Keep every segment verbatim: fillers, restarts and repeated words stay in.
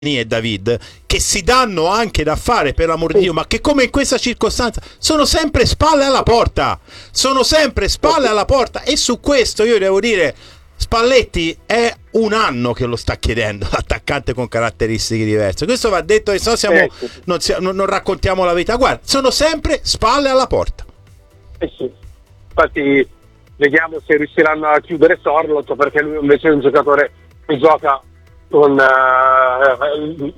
e David, che si danno anche da fare, per l'amor di Dio, ma che come in questa circostanza sono sempre spalle alla porta, sono sempre spalle alla porta, e su questo io devo dire, Spalletti è un anno che lo sta chiedendo, l'attaccante con caratteristiche diverse, questo va detto, e se no siamo, non, non, non raccontiamo la verità, guarda, sono sempre spalle alla porta. Eh sì. Infatti vediamo se riusciranno a chiudere Sorloth, perché lui invece è un giocatore che gioca con uh,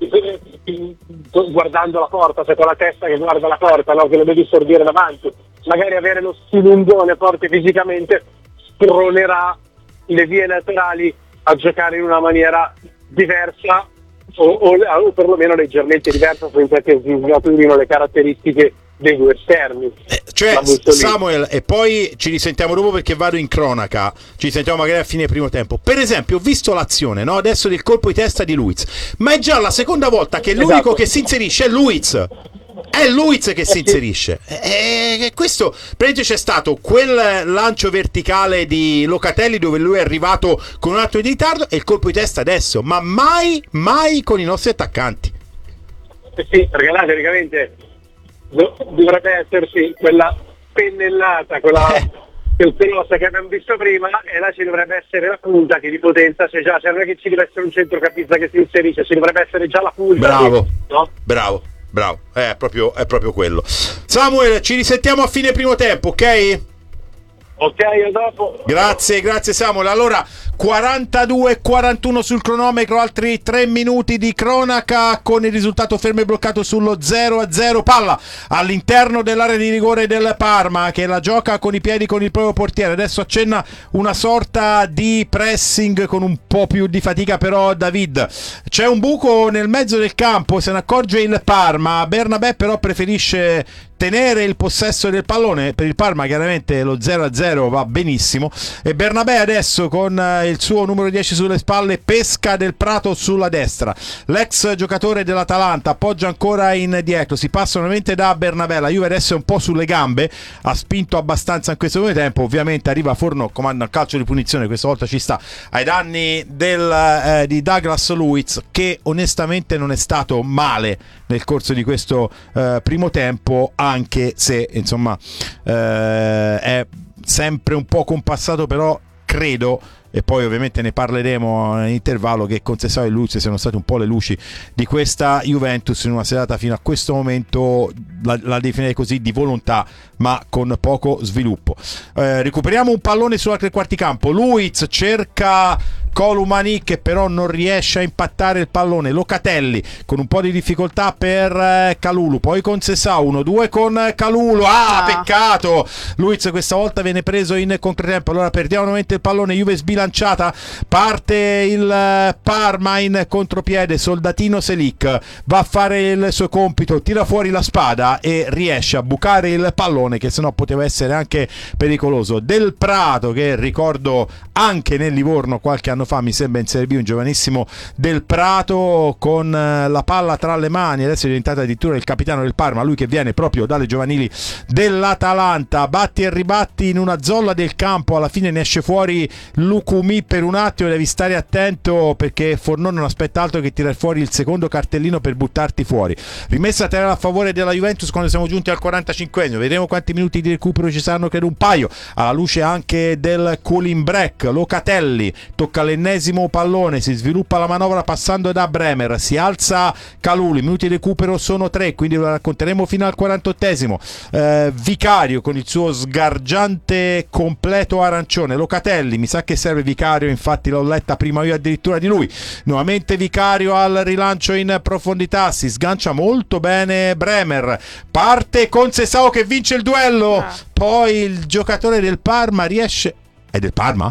guardando la porta, cioè con la testa che guarda la porta, no? Che lo devi sorbire davanti, magari avere lo stilungone forte fisicamente spronerà le vie laterali a giocare in una maniera diversa o, o, o perlomeno leggermente diversa, senza che sviluppino le caratteristiche dei due esterni. Eh, cioè Samuel, e poi ci risentiamo dopo perché vado in cronaca, ci sentiamo magari a fine primo tempo. Per esempio ho visto l'azione, no? Adesso del colpo di testa di Luiz, ma è già la seconda volta che l'unico esatto. che si inserisce è Luiz. È Luiz che si inserisce, e, e questo praticamente c'è stato quel lancio verticale di Locatelli dove lui è arrivato con un attimo di ritardo, e il colpo di testa adesso, ma mai mai con i nostri attaccanti. Eh sì, perché là teoricamente dovrebbe esserci quella pennellata, quella eh. quel pelosa che abbiamo visto prima, e là ci dovrebbe essere la punta che di potenza c'è già, cioè non è che ci deve essere un centrocampista che si inserisce, ci dovrebbe essere già la punta. Bravo, che, no? bravo, bravo, è proprio, è proprio quello. Samuel, ci risentiamo a fine primo tempo, ok? Ok, a dopo. Grazie, grazie Samuel. Allora, quarantadue quarantuno sul cronometro, altri tre minuti di cronaca con il risultato fermo e bloccato sullo zero a zero. Palla all'interno dell'area di rigore del Parma, che la gioca con i piedi con il proprio portiere. Adesso accenna una sorta di pressing con un po' più di fatica, però David, c'è un buco nel mezzo del campo, se ne accorge il Parma. Bernabé però preferisce tenere il possesso del pallone. Per il Parma chiaramente lo zero a zero va benissimo, e Bernabé adesso con il suo numero dieci sulle spalle pesca Del Prato sulla destra. L'ex giocatore dell'Atalanta appoggia ancora in dietro, si passa nuovamente da Bernabé. La Juve adesso è un po' sulle gambe, ha spinto abbastanza in questo primo tempo, ovviamente arriva Fornò, comanda il calcio di punizione, questa volta ci sta, ai danni del, eh, di Douglas Luiz, che onestamente non è stato male nel corso di questo eh, primo tempo, anche se insomma eh, è sempre un po' compassato, però credo, e poi ovviamente ne parleremo in intervallo, che Conceição e Luiz siano state un po' le luci di questa Juventus in una serata fino a questo momento, la, la definirei così, di volontà ma con poco sviluppo. Eh, recuperiamo un pallone sulla tre quarti campo, Luiz cerca Columani che però non riesce a impattare il pallone, Locatelli con un po' di difficoltà per eh, Kalulu, poi Conceição uno due con Kalulu, ah, ah peccato, Luiz questa volta viene preso in controtempo, allora perdiamo nuovamente il pallone, Juve sbilanciata, parte il Parma in contropiede, Soldatino Selic va a fare il suo compito, tira fuori la spada e riesce a bucare il pallone che sennò poteva essere anche pericoloso. Del Prato, che ricordo anche nel Livorno qualche anno fa, mi sembra in Serie B, un giovanissimo Del Prato con la palla tra le mani, adesso è diventato addirittura il capitano del Parma, lui che viene proprio dalle giovanili dell'Atalanta. Batti e ribatti in una zolla del campo, alla fine ne esce fuori Lucumi per un attimo, devi stare attento perché Fornò non aspetta altro che tirare fuori il secondo cartellino per buttarti fuori. Rimessa a terra a favore della Juventus quando siamo giunti al quarantacinquesimo, vedremo quanti minuti di recupero ci saranno, credo un paio, alla luce anche del cooling break. Locatelli tocca l'ennesimo pallone, si sviluppa la manovra passando da Bremer, si alza Kalulu, i minuti di recupero sono tre, quindi lo racconteremo fino al quarantottesimo. eh, Vicario con il suo sgargiante completo arancione, Locatelli, mi sa che serve Vicario, infatti l'ho letta prima io addirittura di lui, nuovamente Vicario al rilancio in profondità, si sgancia molto bene Bremer, parte Conceição che vince il duello, ah. poi il giocatore del Parma riesce, è del Parma?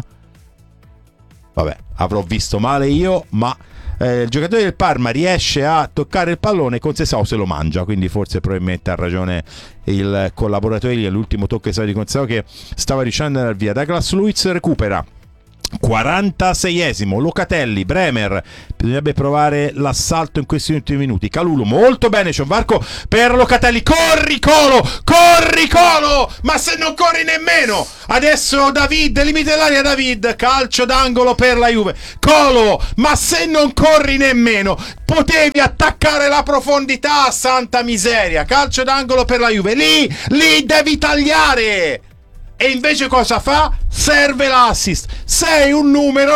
Vabbè, avrò visto male io, ma eh, il giocatore del Parma riesce a toccare il pallone, Conceição se lo mangia, quindi forse probabilmente ha ragione il collaboratore, l'ultimo tocco di Conceição che stava riuscendo ad andare via. Douglas Luiz recupera, quarantaseiesimo, Locatelli, Bremer, bisognerebbe provare l'assalto in questi ultimi minuti. Calulu, molto bene, c'è un varco per Locatelli, corri Colo, corri Colo, ma se non corri nemmeno, adesso David, limite l'area David, calcio d'angolo per la Juve, Colo, ma se non corri nemmeno, potevi attaccare la profondità, santa miseria, calcio d'angolo per la Juve, lì, lì devi tagliare. E invece cosa fa? Serve l'assist. Sei un numero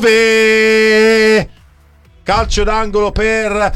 nove. Calcio d'angolo per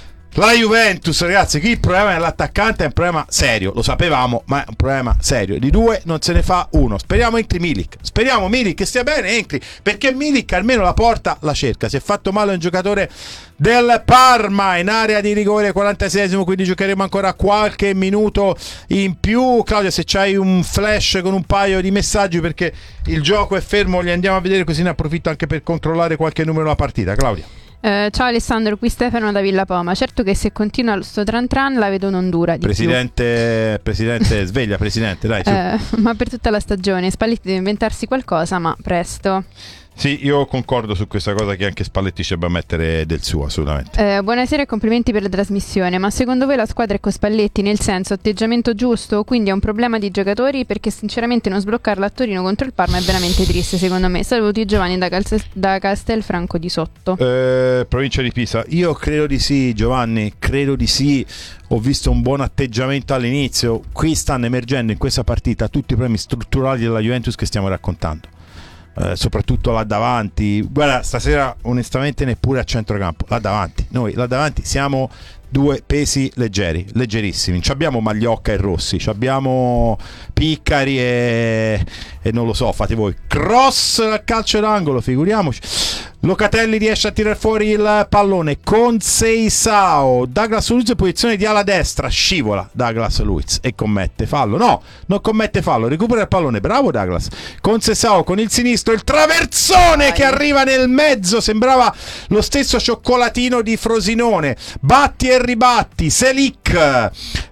la Juventus, ragazzi. Qui il problema dell'attaccante è un problema serio, lo sapevamo, ma è un problema serio. Di due non se ne fa uno. Speriamo entri Milik. Speriamo Milik che stia bene, entri, perché Milik almeno la porta la cerca. Si è fatto male un giocatore del Parma in area di rigore, quarantaseiesimo, quindi giocheremo ancora qualche minuto in più. Claudia, se c'hai un flash con un paio di messaggi, perché il gioco è fermo, li andiamo a vedere, così ne approfitto anche per controllare qualche numero della partita. Claudia. Eh, ciao Alessandro, qui Stefano da Villa Poma. Certo che se continua sto tran tran la vedo non dura di Presidente, più. Presidente, sveglia Presidente, dai, su. Eh, ma per tutta la stagione Spalletti deve inventarsi qualcosa, ma presto. Sì, io concordo su questa cosa, che anche Spalletti ci debba mettere del suo, assolutamente. Eh, buonasera e complimenti per la trasmissione. Ma secondo voi la squadra è con Spalletti, nel senso atteggiamento giusto? Quindi è un problema di giocatori? Perché sinceramente non sbloccarla a Torino contro il Parma è veramente triste, secondo me. Saluti Giovanni da, Calze- da Castelfranco di Sotto. Eh, provincia di Pisa. Io credo di sì, Giovanni, credo di sì. Ho visto un buon atteggiamento all'inizio. Qui stanno emergendo in questa partita tutti i problemi strutturali della Juventus che stiamo raccontando. Eh, soprattutto là davanti, guarda, stasera onestamente neppure a centrocampo, là davanti, noi là davanti siamo due pesi leggeri, leggerissimi. Ci abbiamo Magliocca e Rossi, ci abbiamo Piccari e, e non lo so, fate voi. Cross al calcio d'angolo, figuriamoci. Locatelli riesce a tirare fuori il pallone con Seisao. Douglas Luiz, posizione di ala destra, scivola Douglas Luiz e commette fallo. No, non commette fallo, recupera il pallone. Bravo Douglas. Con Seisao con il sinistro, il traversone Vai. Che arriva nel mezzo, sembrava lo stesso cioccolatino di Frosinone. Batti e ribatti, Selic.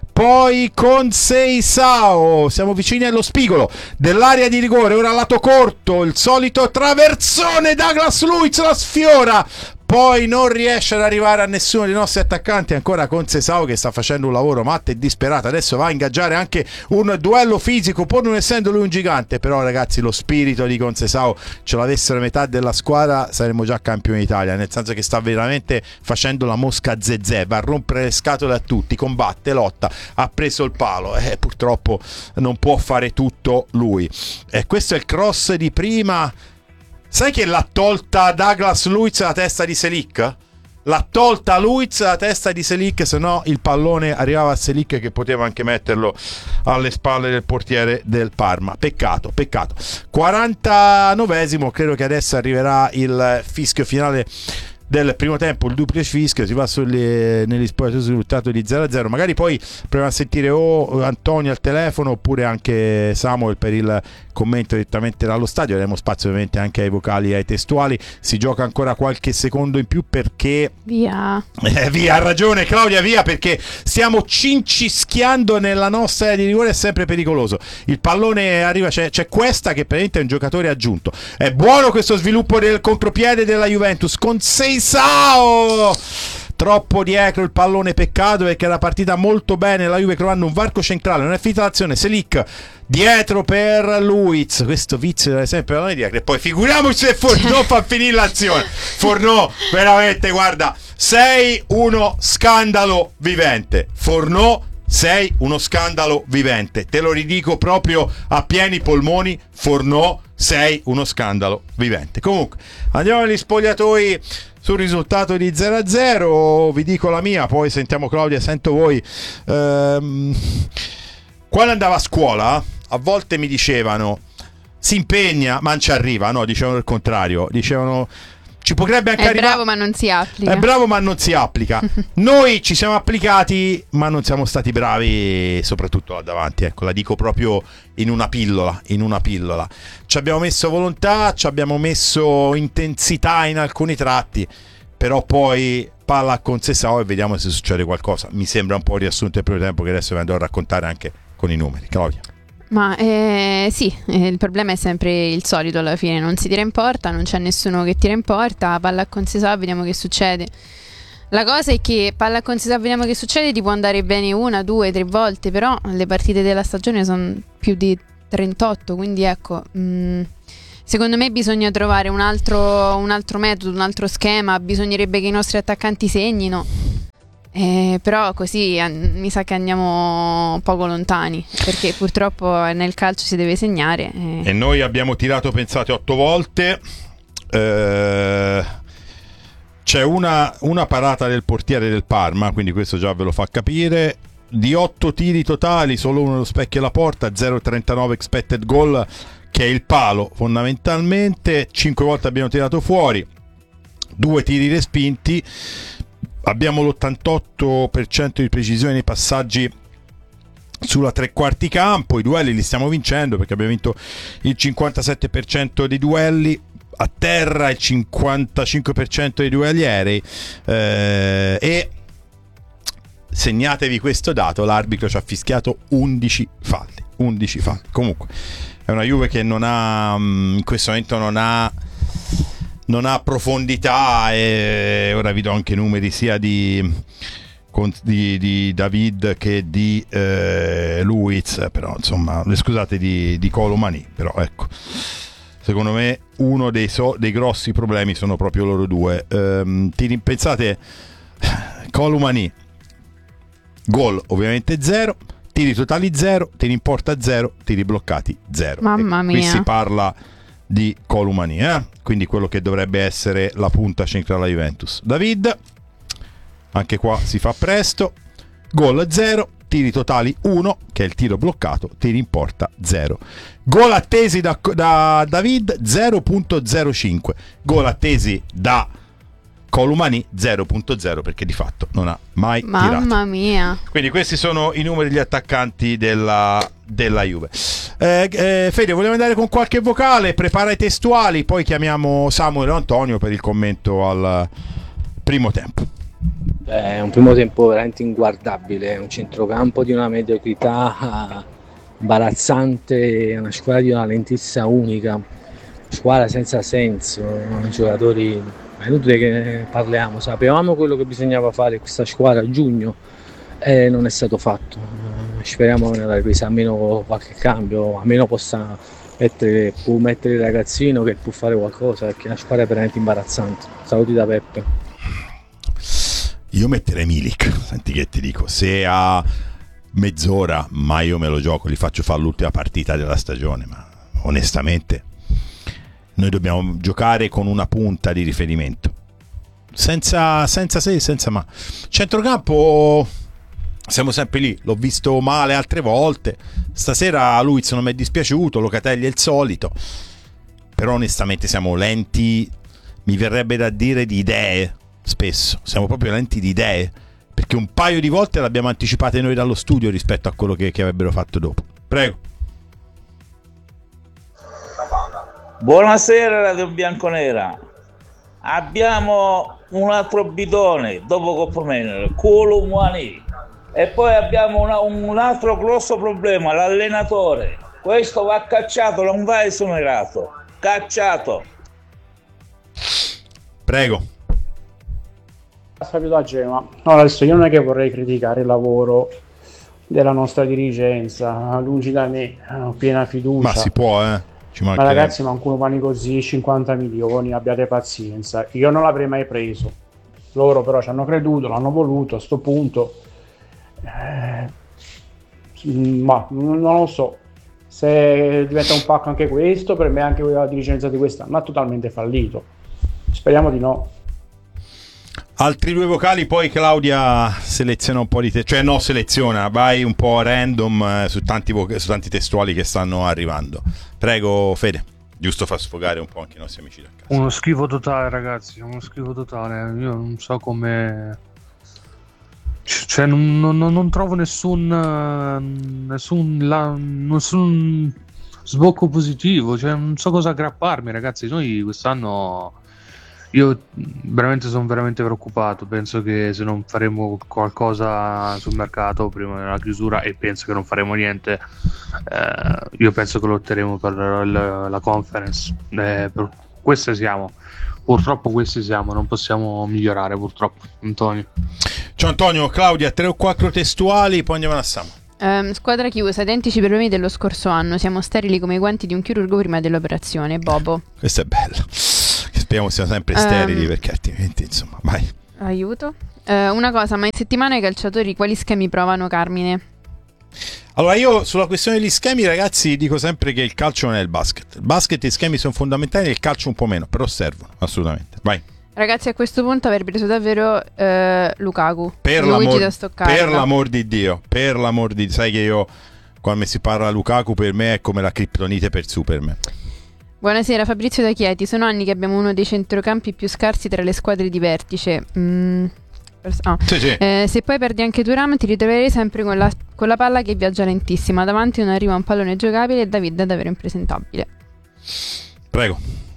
Poi con Seisao siamo vicini allo spigolo dell'area di rigore, ora lato corto, il solito traversone, Douglas Luiz la sfiora, poi non riesce ad arrivare a nessuno dei nostri attaccanti, ancora con Seisao che sta facendo un lavoro matto e disperato. Adesso va a ingaggiare anche un duello fisico, pur non essendo lui un gigante, però ragazzi lo spirito di Conceição, ce l'avessero metà della squadra saremmo già campioni d'Italia, nel senso che sta veramente facendo la mosca zezé, va a rompere le scatole a tutti, combatte, lotta, ha preso il palo, eh, purtroppo non può fare tutto lui. E questo è il cross di prima. Sai che l'ha tolta Douglas Luiz la testa di Selic? L'ha tolta Luiz la testa di Selic, se no il pallone arrivava a Selic che poteva anche metterlo alle spalle del portiere del Parma. Peccato, peccato. quarantanovesimo, credo che adesso arriverà il fischio finale del primo tempo, il duplice fischio, si va sulle, negli spogliatoi sul risultato di zero a zero. Magari poi proviamo a sentire o Antonio al telefono oppure anche Samuel per il commento direttamente dallo stadio. Avremo spazio ovviamente anche ai vocali e ai testuali. Si gioca ancora qualche secondo in più perché via eh, via, ha ragione Claudia, via, perché stiamo cincischiando nella nostra area di rigore, è sempre pericoloso. Il pallone arriva, c'è, c'è questa che praticamente è un giocatore aggiunto. È buono questo sviluppo del contropiede della Juventus con Seisao, troppo dietro il pallone, peccato perché era partita molto bene la Juve creando un varco centrale, non è finita l'azione. Selic dietro per Luiz, questo vizio deve sempre pallone dietro, e poi figuriamoci se Fornò fa finire l'azione. Fornò veramente, guarda, sei uno scandalo vivente. Fornò, sei uno scandalo vivente, te lo ridico proprio a pieni polmoni. Fornò, sei uno scandalo vivente. Comunque andiamo agli spogliatoi sul risultato di zero a zero. Vi dico la mia, poi sentiamo Claudia, sento voi. Ehm, quando andavo a scuola a volte mi dicevano si impegna ma non ci arriva, no, dicevano il contrario, dicevano ci potrebbe anche è arrivare, bravo ma non si applica, è bravo ma non si applica. Noi ci siamo applicati ma non siamo stati bravi, soprattutto là davanti, ecco, la dico proprio in una pillola, in una pillola. Ci abbiamo messo volontà, ci abbiamo messo intensità in alcuni tratti, però poi palla a Conceição e vediamo se succede qualcosa. Mi sembra un po' riassunto il primo tempo che adesso vi andrò a raccontare anche con i numeri. Claudia. Ma eh, sì, eh, il problema è sempre il solito alla fine, non si tira in porta, non c'è nessuno che tira in porta, palla a Consesà, vediamo che succede. La cosa è che palla a Consesà, vediamo che succede, ti può andare bene una, due, tre volte, però le partite della stagione sono più di trentotto, quindi ecco, mh, secondo me bisogna trovare un altro, un altro metodo, un altro schema, bisognerebbe che i nostri attaccanti segnino. Eh, però così eh, mi sa che andiamo poco lontani, perché purtroppo nel calcio si deve segnare eh. E noi abbiamo tirato, pensate, otto volte. eh, c'è una, una parata del portiere del Parma, quindi questo già ve lo fa capire. Di otto tiri totali solo uno allo specchio alla porta, zero virgola trentanove expected goal, che è il palo fondamentalmente. Cinque volte abbiamo tirato fuori, due tiri respinti. Abbiamo l'ottantotto per cento di precisione nei passaggi sulla tre quarti campo. I duelli li stiamo vincendo perché abbiamo vinto il cinquantasette per cento dei duelli a terra, il cinquantacinque per cento dei duelli aerei, eh, e segnatevi questo dato: l'arbitro ci ha fischiato undici falli. undici falli. Comunque è una Juve che non ha, in questo momento non ha non ha profondità, e ora vi do anche numeri sia di, di, di David che di eh, Luiz, però insomma, scusate, di, di Kolo Muani, però ecco, secondo me uno dei, so, dei grossi problemi sono proprio loro due. ehm, ti pensate, Kolo Muani, gol ovviamente zero, tiri totali zero, tiri in porta zero, tiri bloccati zero. Mamma mia. Qui si parla di Kolo Muani, eh? Quindi quello che dovrebbe essere la punta centrale alla Juventus. David, anche qua si fa presto, gol zero, tiri totali uno, che è il tiro bloccato, tiri in porta zero. Gol attesi da, da David zero virgola zero cinque, gol attesi da Kolo Muani zero virgola zero, perché di fatto non ha mai Mamma tirato. Mamma mia. Quindi questi sono i numeri degli attaccanti della, della Juve. eh, eh, Fede, vogliamo andare con qualche vocale? Prepara i testuali, poi chiamiamo Samuel o Antonio per il commento al primo tempo. È un primo tempo veramente inguardabile, un centrocampo di una mediocrità imbarazzante, una squadra di una lentezza unica, squadra senza senso, giocatori. È inutile che parliamo, sapevamo quello che bisognava fare questa squadra a giugno e non è stato fatto. Speriamo nella ripresa almeno qualche cambio, almeno possa mettere, può mettere il ragazzino che può fare qualcosa, perché la squadra è veramente imbarazzante. Saluti da Peppe. Io metterei Milik, senti che ti dico, se a mezz'ora, ma io me lo gioco, gli faccio fare l'ultima partita della stagione, ma onestamente noi dobbiamo giocare con una punta di riferimento, senza, senza se, senza ma. Centrocampo siamo sempre lì, l'ho visto male altre volte, stasera Luiz non mi è dispiaciuto, Locatelli è il solito, però onestamente siamo lenti, mi verrebbe da dire di idee, spesso siamo proprio lenti di idee, perché un paio di volte l'abbiamo anticipate noi dallo studio rispetto a quello che, che avrebbero fatto dopo. Prego. Buonasera Radio Bianconera, abbiamo un altro bidone dopo Coppa Mener, Kolo Muani, e poi abbiamo una, un altro grosso problema, l'allenatore. Questo va cacciato, non va esonerato, cacciato. Prego. Fabio da Genova. No, adesso io non è che vorrei criticare il lavoro della nostra dirigenza, lungi da me, ho piena fiducia. Ma si può, eh. Ci ma ragazzi, ma un vanno così, cinquanta milioni, abbiate pazienza. Io non l'avrei mai preso. Loro però ci hanno creduto, l'hanno voluto a sto punto. Eh, ma non lo so. Se diventa un pacco anche questo, per me anche la dirigenza di quest'anno ha totalmente fallito. Speriamo di no. Altri due vocali, poi Claudia seleziona un po' di te, cioè no, seleziona, vai un po' random eh, su, tanti vo- su tanti testuali che stanno arrivando. Prego Fede, giusto far sfogare un po' anche i nostri amici da casa. Uno schifo totale, ragazzi, uno schifo totale. Io non so come, cioè non, non, non trovo nessun nessun, la, io veramente sono veramente preoccupato, penso che se non faremo qualcosa sul mercato prima della chiusura, e penso che non faremo niente, eh, io penso che lotteremo per la, la conference, eh, per queste siamo, purtroppo questi siamo, non possiamo migliorare purtroppo. Antonio. Ciao Antonio, Claudia, tre o quattro testuali, poi andiamo a Samu. Um, squadra chiusa, identici problemi dello scorso anno, siamo sterili come i guanti di un chirurgo prima dell'operazione. Bobo. Questa è bella. Speriamo siano sempre sterili, um, perché altrimenti insomma, vai. Aiuto. Uh, una cosa, ma in settimana i calciatori quali schemi provano, Carmine? Allora, io sulla questione degli schemi, ragazzi, dico sempre che il calcio non è il basket. Il basket e gli schemi sono fondamentali, il calcio un po' meno, però servono, assolutamente. Vai. Ragazzi, a questo punto aver preso davvero eh, Lukaku, per Luigi l'amor, da Stoccarda. Per l'amor di Dio, per l'amor di Dio, sai che io quando si parla di Lukaku per me è come la criptonite per Superman. Buonasera, Fabrizio da Chieti. Sono anni che abbiamo uno dei centrocampi più scarsi tra le squadre di vertice. Mm. Oh. Sì, sì. Eh, se poi perdi anche Thuram ti ritroverei sempre con la, con la palla che viaggia lentissima. Davanti non arriva un pallone giocabile e David è davvero impresentabile. Prego.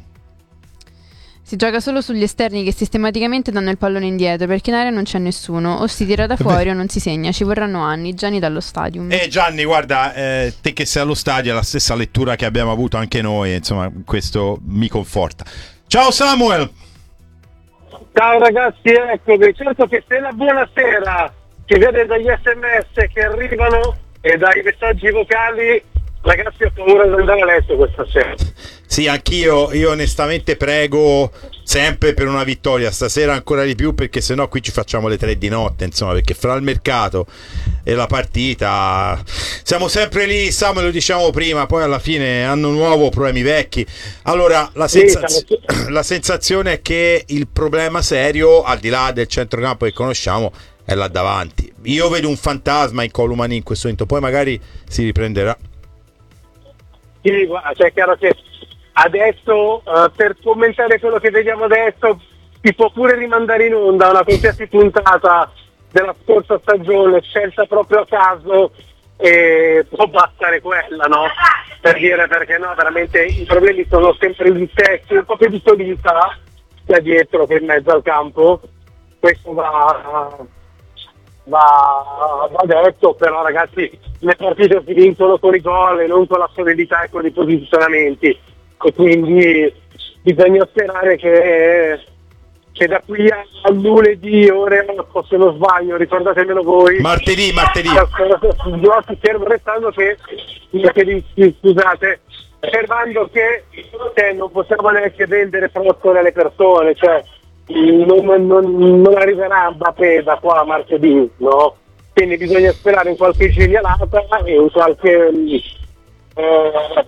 Si gioca solo sugli esterni che sistematicamente danno il pallone indietro, perché in area non c'è nessuno, o si tira da fuori o non si segna. Ci vorranno anni. Gianni dallo stadium. Eh Gianni, guarda, eh, te che sei allo stadio è la stessa lettura che abbiamo avuto anche noi, insomma questo mi conforta. Ciao Samuel. Ciao ragazzi, eccomi. Certo che se la buonasera che vede dagli sms che arrivano e dai messaggi vocali, ragazzi, ho paura di andare a letto questa sera. Sì, anch'io, io onestamente prego sempre per una vittoria, stasera ancora di più, perché sennò qui ci facciamo le tre di notte, insomma, perché fra il mercato e la partita siamo sempre lì, Samuel, lo diciamo prima, poi alla fine anno nuovo, problemi vecchi. Allora, la, sensaz- la sensazione è che il problema serio, al di là del centrocampo che conosciamo, è là davanti. Io vedo un fantasma in Columani in questo momento, poi magari si riprenderà. Sì, guarda, cioè è chiaro che adesso uh, per commentare quello che vediamo adesso si può pure rimandare in onda una qualsiasi puntata della scorsa stagione scelta proprio a caso e può bastare quella, no? Per dire, perché no, veramente i problemi sono sempre gli stessi, un po' più di solidità sia dietro che in mezzo al campo, questo va, va, va detto, però ragazzi le partite si vincono con i gol e non con la solidità e con i posizionamenti, e quindi bisogna sperare che, che da qui a lunedì, ore, se non sbaglio, ricordatemelo voi, martedì, martedì fermo restando che, scusate, osservando che cioè, non possiamo neanche vendere prossime alle persone, cioè non, non, non arriverà Mbappé da qua a martedì, no? Quindi bisogna sperare in qualche genialata e in qualche eh,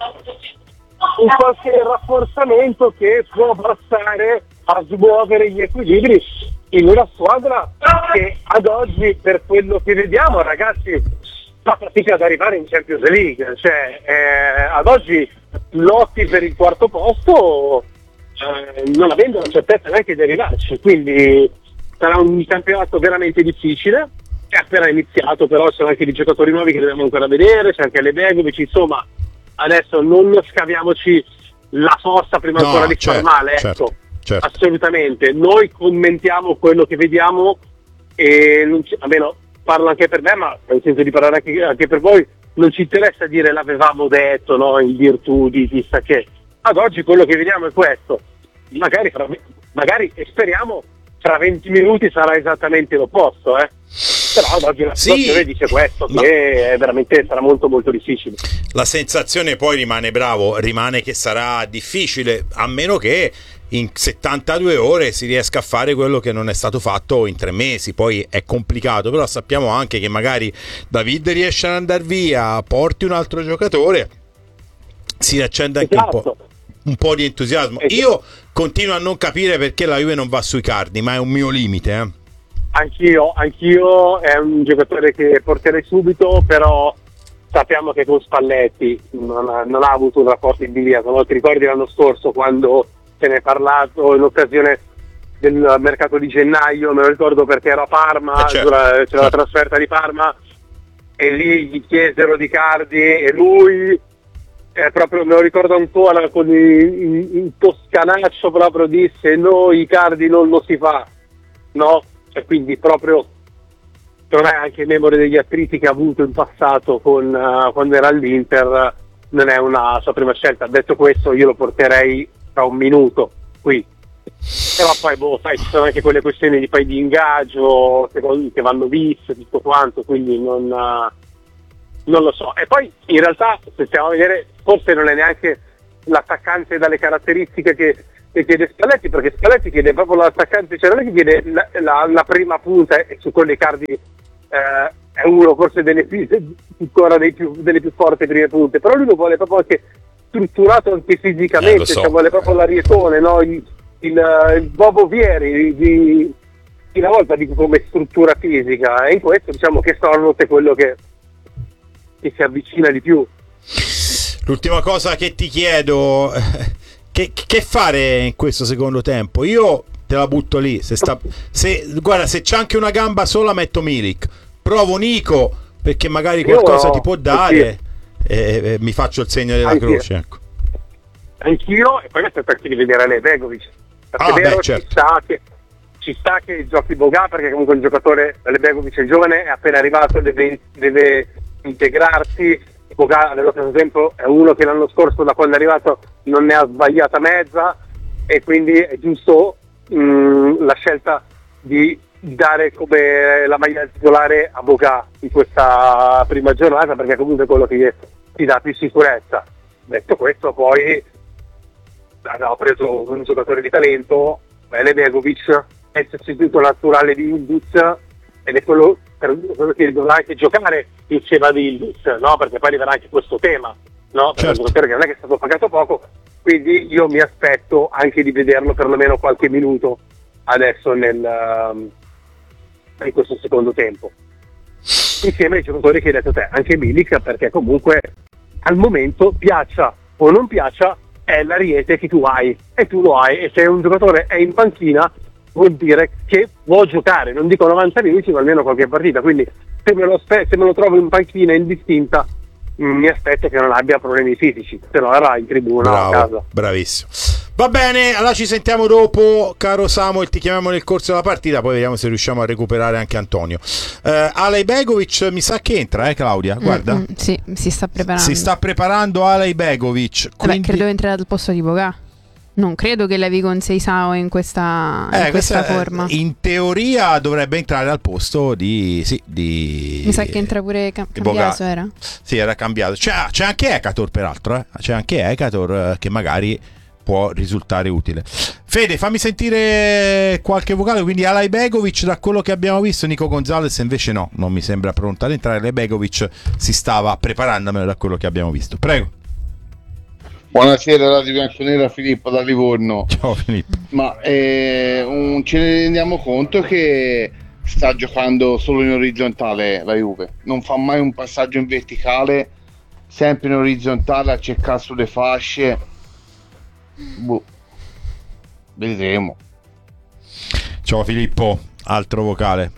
in qualche rafforzamento che può bastare a smuovere gli equilibri in una squadra che ad oggi, per quello che vediamo, ragazzi, fa fatica ad arrivare in Champions League, cioè eh, ad oggi lotti per il quarto posto eh, non avendo la certezza neanche di arrivarci, quindi sarà un campionato veramente difficile, è appena iniziato, però ci sono anche dei giocatori nuovi che dobbiamo ancora vedere, c'è anche Lebegovic, insomma adesso non scaviamoci la fossa prima no, ancora di certo, far male, ecco, certo, certo. Assolutamente, noi commentiamo quello che vediamo e non ci, almeno parlo anche per me, ma nel senso di parlare anche, anche per voi, non ci interessa dire l'avevamo detto, no, in virtù di chissà che. Ad oggi quello che vediamo è questo, magari, fra, magari e speriamo tra venti minuti sarà esattamente l'opposto, eh. Però ad oggi la situazione sì, dice questo, ma che è veramente sarà molto molto difficile. La sensazione poi rimane, bravo, rimane che sarà difficile, a meno che in settantadue ore si riesca a fare quello che non è stato fatto in tre mesi. Poi è complicato, però sappiamo anche che magari David riesce ad andare via, porti un altro giocatore, si riaccende anche esatto. un po'. un po' di entusiasmo. Io continuo a non capire perché la Juve non va sui Cardi, ma è un mio limite, eh. Anch'io, anch'io è un giocatore che porterei subito, però sappiamo che con Spalletti non ha, non ha avuto un rapporto invidiato, no? Ti ricordi l'anno scorso quando se ne è parlato in occasione del mercato di gennaio, me lo ricordo perché ero a Parma, eh certo, c'era certo. la trasferta di Parma e lì gli chiesero di Cardi e lui è proprio, me lo ricordo ancora, con il, il, il toscanaccio proprio disse no, Icardi non lo si fa, no? E quindi proprio secondo me anche memoria degli attriti che ha avuto in passato con, uh, quando era all'Inter non è una sua prima scelta. Detto questo, io lo porterei tra un minuto qui, però poi boh, sai, ci sono anche quelle questioni di poi di ingaggio che, che vanno viste, tutto quanto, quindi non, uh, non lo so. E poi in realtà, se stiamo a vedere, forse non è neanche l'attaccante dalle caratteristiche che, che chiede Spalletti, perché Spalletti chiede proprio l'attaccante, cioè non è che chiede la, la, la prima punta, e su quelle Icardi eh, è uno forse delle più, ancora dei più, delle più forti prime punte, però lui lo vuole proprio anche strutturato anche fisicamente, eh, so. Cioè vuole proprio l'arietone, no? il, il, il Bobo Vieri di, di una volta dico come struttura fisica, e in questo diciamo che Sorloth è quello che, che si avvicina di più. L'ultima cosa che ti chiedo, che, che fare in questo secondo tempo? Io te la butto lì, se sta, se, guarda, se c'è anche una gamba sola metto Milik, provo Nico perché magari qualcosa Io, ti può dare e, e mi faccio il segno della anch'io. croce, ecco. Anch'io, e poi mi aspetto di vedere Ale Begovic, perché ah, è vero, beh, certo. ci sta che ci sta che giochi Boga, perché comunque il giocatore Ale Begovic è giovane, è appena arrivato, deve, deve integrarsi. Boga, nello stesso tempo, è uno che l'anno scorso, da quando è arrivato, non ne ha sbagliata mezza, e quindi è giusto mh, la scelta di dare come la maglia titolare a Boga in questa prima giornata, perché comunque è quello che ti dà più sicurezza. Detto questo, poi abbiamo preso un giocatore di talento, Ale Begovic è il sostituto naturale di Yildiz, ed è quello per quello che dovrà anche giocare insieme a Yildiz, no? Perché poi arriverà anche questo tema, no? Per certo. un giocatore che non è che è stato pagato poco, quindi io mi aspetto anche di vederlo perlomeno qualche minuto adesso nel, um, in questo secondo tempo, insieme ai giocatori che hai detto te, anche Milik, perché comunque al momento, piaccia o non piaccia, è l'ariete che tu hai, e tu lo hai, e se un giocatore è in panchina vuol dire che può giocare, non dico novanta minuti, ma almeno qualche partita, quindi se me lo, spe- se me lo trovo in panchina indistinta, mh, mi aspetto che non abbia problemi fisici, se no era in tribuna. Bravo, a casa. Bravissimo. Va bene, allora ci sentiamo dopo, caro Samuel, ti chiamiamo nel corso della partita, poi vediamo se riusciamo a recuperare anche Antonio. Uh, Alej Begovic mi sa che entra, eh Claudia, guarda. Mm, mm, sì, si sta preparando. Si sta preparando Alej Begovic. Quindi... Vabbè, credo entrerà al posto di Boga. Non credo che levi con Seisao in questa, eh, in questa questa, forma. In teoria dovrebbe entrare al posto di... Sì, di mi sa che entra pure Cam- Cambiaso, era? Sì, era cambiato. C'è, c'è anche Ekator, peraltro. Eh? C'è anche Ekator eh, che magari può risultare utile. Fede, fammi sentire qualche vocale. Quindi Alej Begovic, da quello che abbiamo visto, Nico Gonzalez invece no, non mi sembra pronto ad entrare. Alej Begovic si stava preparando, da quello che abbiamo visto. Prego. Buonasera Radio Bianconera, Filippo da Livorno. Ciao Filippo. Ma eh, un, ce ne rendiamo conto che sta giocando solo in orizzontale la Juve, non fa mai un passaggio in verticale, sempre in orizzontale a cercare sulle fasce. Boh. Vedremo. Ciao Filippo, altro vocale.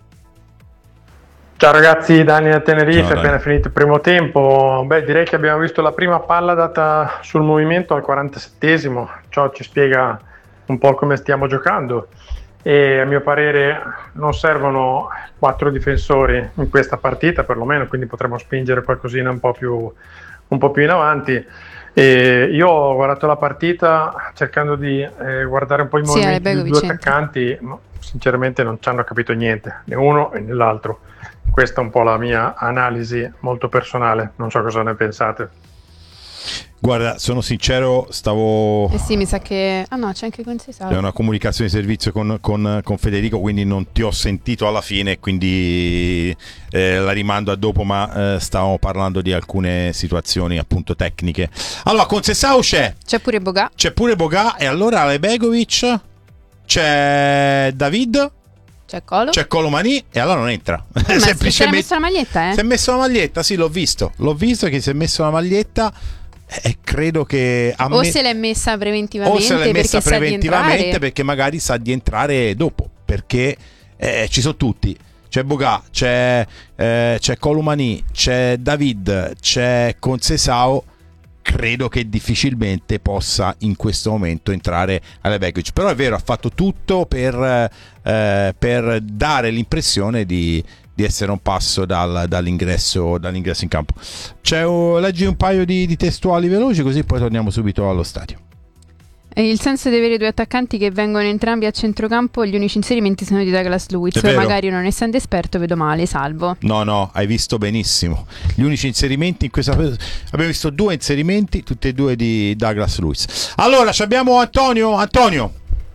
Ciao ragazzi, Dani da Tenerife. Ciao, Dani. Appena finito il primo tempo, beh, direi che abbiamo visto la prima palla data sul movimento al quarantasettesimo. Ciò ci spiega un po' come stiamo giocando, e a mio parere non servono quattro difensori in questa partita perlomeno, quindi potremo spingere qualcosina un po' più, un po' più in avanti. E io ho guardato la partita cercando di eh, guardare un po' i Sì, movimenti dei due entra. attaccanti, ma sinceramente non ci hanno capito niente, né uno né l'altro. Questa è un po' la mia analisi molto personale, non so cosa ne pensate. Guarda, sono sincero, stavo... Eh sì, mi sa che... Ah no, c'è anche con Seisao. C'è una comunicazione di servizio con, con, con Federico, quindi non ti ho sentito alla fine, quindi eh, la rimando a dopo, ma eh, stavamo parlando di alcune situazioni appunto tecniche. Allora, con Seisao c'è... C'è pure Boga. C'è pure Boga, e allora Alej Begovic, c'è David... C'è Colo. C'è Colomani, e allora non entra. Eh, ma semplicemente... si è messo la maglietta, eh? Si è messo la maglietta, sì, l'ho visto. L'ho visto che si è messo la maglietta, e credo che... A o me... se l'è messa preventivamente, o se l'è messa perché preventivamente sa di perché magari sa di entrare dopo, perché eh, ci sono tutti. C'è Boga, c'è, eh, c'è Colomani, c'è David, c'è Concesao, credo che difficilmente possa in questo momento entrare alle Begovic. Però è vero, ha fatto tutto per, eh, per dare l'impressione di, di essere un passo dal, dall'ingresso, dall'ingresso in campo. C'è, oh, leggi un paio di, di testuali veloci, così poi torniamo subito allo stadio. Il senso di avere due attaccanti che vengono entrambi a centrocampo, gli unici inserimenti sono di Douglas Luiz. Magari non essendo esperto vedo male, salvo. No, no, hai visto benissimo. Gli unici inserimenti in questa abbiamo visto due inserimenti, tutti e due di Douglas Luiz. Allora, abbiamo Antonio, Antonio.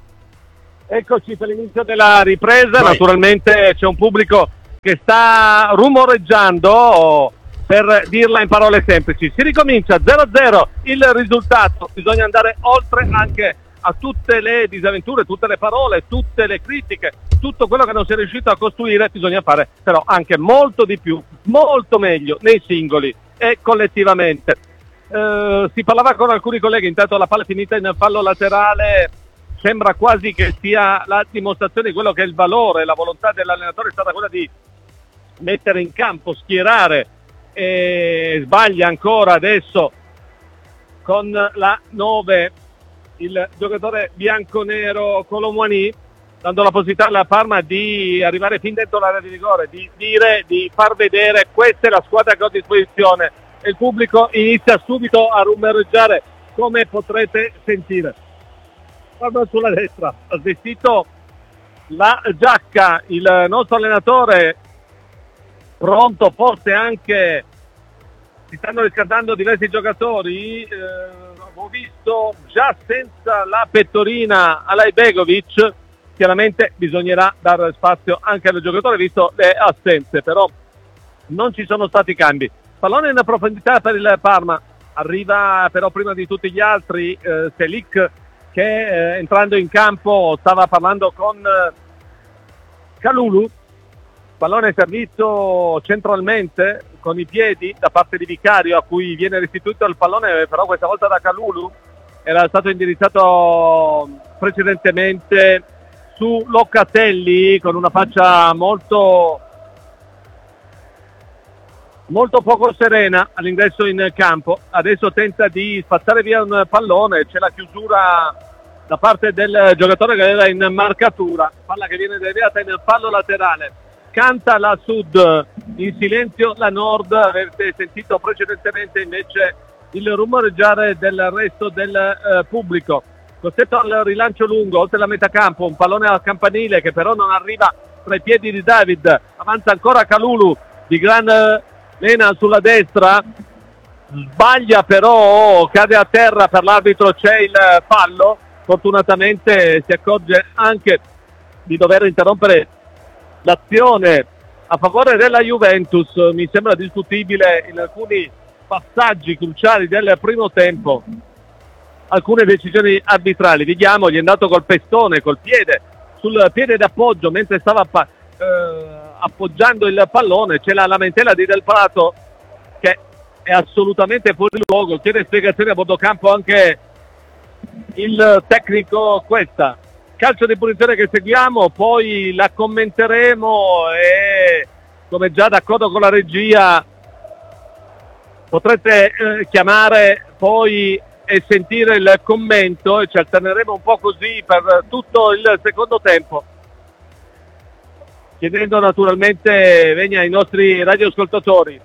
Eccoci per l'inizio della ripresa. Vai. Naturalmente c'è un pubblico che sta rumoreggiando. Per dirla in parole semplici, si ricomincia zero a zero il risultato, bisogna andare oltre anche a tutte le disavventure, tutte le parole, tutte le critiche, tutto quello che non si è riuscito a costruire, bisogna fare però anche molto di più, molto meglio nei singoli e collettivamente. Eh, si parlava con alcuni colleghi, intanto la palla è finita in fallo laterale, sembra quasi che sia la dimostrazione di quello che è il valore, la volontà dell'allenatore è stata quella di mettere in campo, schierare, e sbaglia ancora adesso con la nove il giocatore bianconero Colomwani, dando la possibilità alla Parma di arrivare fin dentro l'area di rigore, di dire, di far vedere questa è la squadra che ho a disposizione, e il pubblico inizia subito a rumoreggiare, come potrete sentire. Parma sulla destra, ha vestito la giacca il nostro allenatore, pronto, forse anche si stanno riscaldando diversi giocatori, eh, ho visto già senza la pettorina Alay Begovic, chiaramente bisognerà dare spazio anche al giocatore visto le assenze, però non ci sono stati cambi. Pallone in profondità per il Parma, arriva però prima di tutti gli altri eh, Selic che eh, entrando in campo stava parlando con eh, Kalulu. Pallone servito centralmente con i piedi da parte di Vicario, a cui viene restituito il pallone però questa volta da Kalulu, era stato indirizzato precedentemente su Locatelli con una faccia molto molto poco serena all'ingresso in campo. Adesso tenta di spazzare via un pallone, c'è la chiusura da parte del giocatore che era in marcatura, palla che viene deviata in fallo laterale. Canta la Sud, in silenzio la Nord, avete sentito precedentemente invece il rumoreggiare del resto del eh, pubblico. Costretto al rilancio lungo, oltre la metà campo, un pallone al campanile che però non arriva tra i piedi di David, avanza ancora Kalulu di gran eh, lena sulla destra, sbaglia però, cade a terra, per l'arbitro c'è il fallo, fortunatamente si accorge anche di dover interrompere l'azione a favore della Juventus. Mi sembra discutibile in alcuni passaggi cruciali del primo tempo alcune decisioni arbitrali. Vediamo, gli è andato col pestone, col piede, sul piede d'appoggio mentre stava eh, appoggiando il pallone. C'è la lamentela di Del Prato che è assolutamente fuori luogo, chiede spiegazioni a bordo campo anche il tecnico Questa. Calcio di punizione che seguiamo, poi la commenteremo e come già d'accordo con la regia potrete eh, chiamare poi e sentire il commento e ci alterneremo un po' così per tutto il secondo tempo, chiedendo naturalmente venia ai nostri radioascoltatori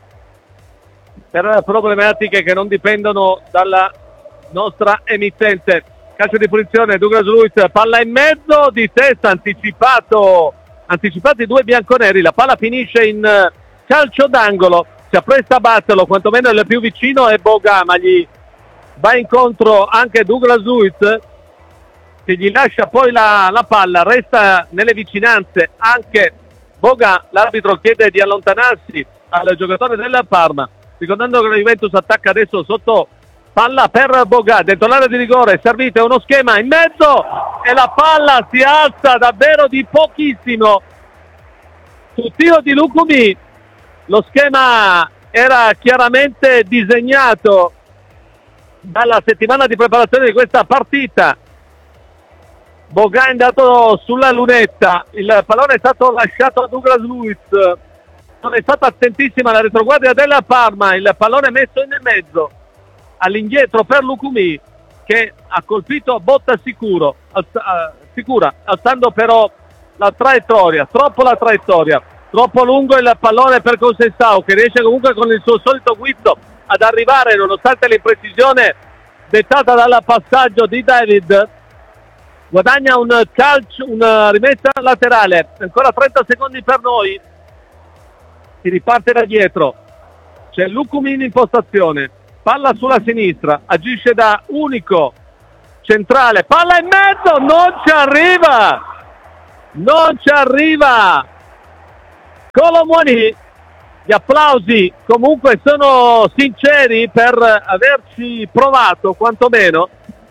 per problematiche che non dipendono dalla nostra emittente. Calcio di punizione, Douglas Luiz, palla in mezzo, di testa, anticipato, anticipati due bianconeri, la palla finisce in calcio d'angolo, si appresta a batterlo, quantomeno il più vicino è Boga, ma gli va incontro anche Douglas Luiz, che gli lascia poi la, la palla, resta nelle vicinanze anche Boga, l'arbitro chiede di allontanarsi al giocatore della Parma, ricordando che la Juventus attacca adesso sotto palla per Boga, dentro l'area di rigore, servito uno schema in mezzo e la palla si alza davvero di pochissimo su tiro di Lucumi. Lo schema era chiaramente disegnato dalla settimana di preparazione di questa partita. Boga è andato sulla lunetta, il pallone è stato lasciato a Douglas Luiz, non è stata attentissima la retroguardia della Parma, il pallone messo in mezzo all'indietro per Lucumi, che ha colpito a botta sicuro, alza, uh, sicura, alzando però la traiettoria, troppo la traiettoria, troppo lungo il pallone per Conceição, che riesce comunque con il suo solito guizzo ad arrivare, nonostante l'imprecisione dettata dal passaggio di David. Guadagna un calcio, una rimessa laterale, ancora trenta secondi per noi, si riparte da dietro, c'è Lucumi in impostazione, palla sulla sinistra, agisce da unico centrale, palla in mezzo, non ci arriva, non ci arriva Kolo Muani. Gli applausi comunque sono sinceri per averci provato quantomeno.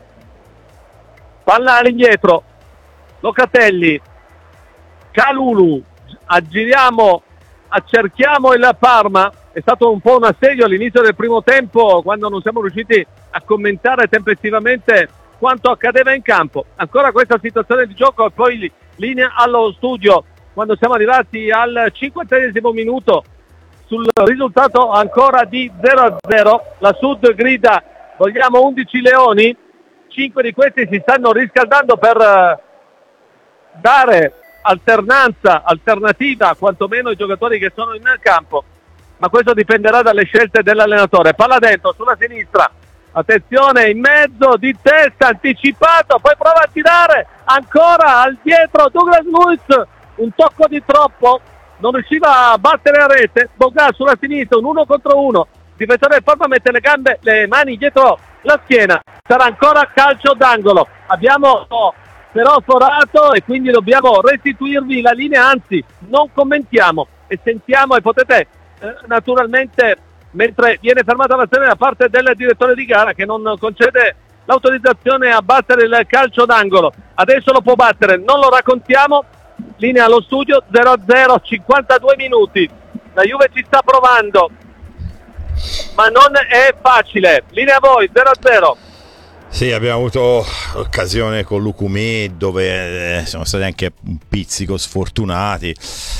Palla all'indietro, Locatelli, Kalulu, aggiriamo, accerchiamo il Parma. È stato un po' un assedio all'inizio del primo tempo, quando non siamo riusciti a commentare tempestivamente quanto accadeva in campo. Ancora questa situazione di gioco e poi linea allo studio quando siamo arrivati al cinquantesimo minuto sul risultato ancora di zero a zero. La Sud grida vogliamo undici leoni, cinque di questi si stanno riscaldando per dare alternanza, alternativa quantomeno ai giocatori che sono in campo, ma questo dipenderà dalle scelte dell'allenatore. Palla dentro sulla sinistra, attenzione, in mezzo, di testa, anticipato, poi prova a tirare ancora al dietro Douglas Luiz, un tocco di troppo, non riusciva a battere a rete. Boga sulla sinistra, un uno contro uno, difensore del Parma mette le gambe, le mani dietro la schiena, sarà ancora calcio d'angolo. Abbiamo però forato e quindi dobbiamo restituirvi la linea, anzi non commentiamo e sentiamo, e potete eh, naturalmente, mentre viene fermata l'azione da parte del direttore di gara che non concede l'autorizzazione a battere il calcio d'angolo, adesso lo può battere, non lo raccontiamo. Linea allo studio, zero a zero, cinquantadue minuti, la Juve ci sta provando ma non è facile. Linea a voi, zero a zero. Sì, abbiamo avuto occasione con Lucumi dove siamo stati anche un pizzico sfortunati.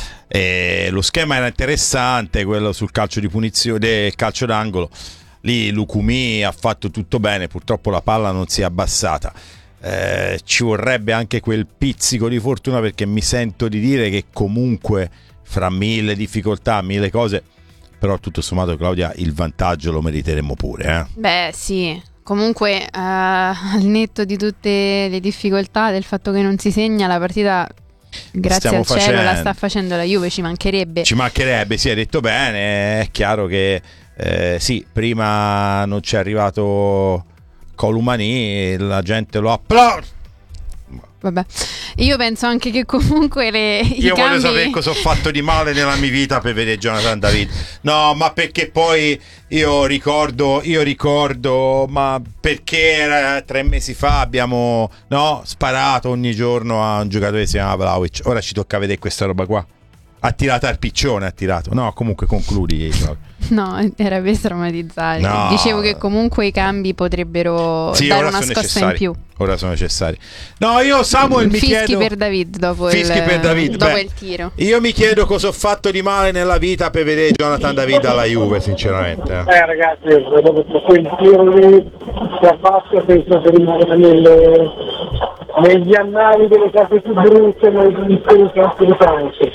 E lo schema era interessante, quello sul calcio di punizione, del calcio d'angolo. Lì Lucumi ha fatto tutto bene, purtroppo la palla non si è abbassata. Eh, ci vorrebbe anche quel pizzico di fortuna, perché mi sento di dire che comunque fra mille difficoltà, mille cose, però tutto sommato, Claudia, il vantaggio lo meriteremmo pure, eh? Beh sì, comunque uh, al netto di tutte le difficoltà del fatto che non si segna, la partita grazie Stiamo al cielo facendo. la sta facendo la Juve, ci mancherebbe. Ci mancherebbe, sì, hai detto bene. È chiaro che eh, sì, prima non c'è arrivato Kolo Muani, la gente lo applaude. Vabbè, io penso anche che comunque le, i io cambi... voglio sapere cosa ho fatto di male nella mia vita per vedere Jonathan David. No, ma perché poi io ricordo, io ricordo, ma perché era tre mesi fa abbiamo no, sparato ogni giorno a un giocatore che si chiama Vlahovic. Ora ci tocca vedere questa roba qua. Ha tirato al piccione, ha tirato. No, comunque concludi. No, era per strammatizzare. No. Dicevo che comunque i cambi potrebbero sì, dare ora una sono scossa in più. Ora sono necessari. No, io Samuel mi Fischi chiedo per David dopo, Fischi il, per David. dopo Beh, il tiro. Io mi chiedo cosa ho fatto di male nella vita per vedere Jonathan David alla Juve, sinceramente. Eh ragazzi, credo che quel tiro lì che ha fatto penso che rimane nelle, negli annali delle case più brutte, nei campi di calcio.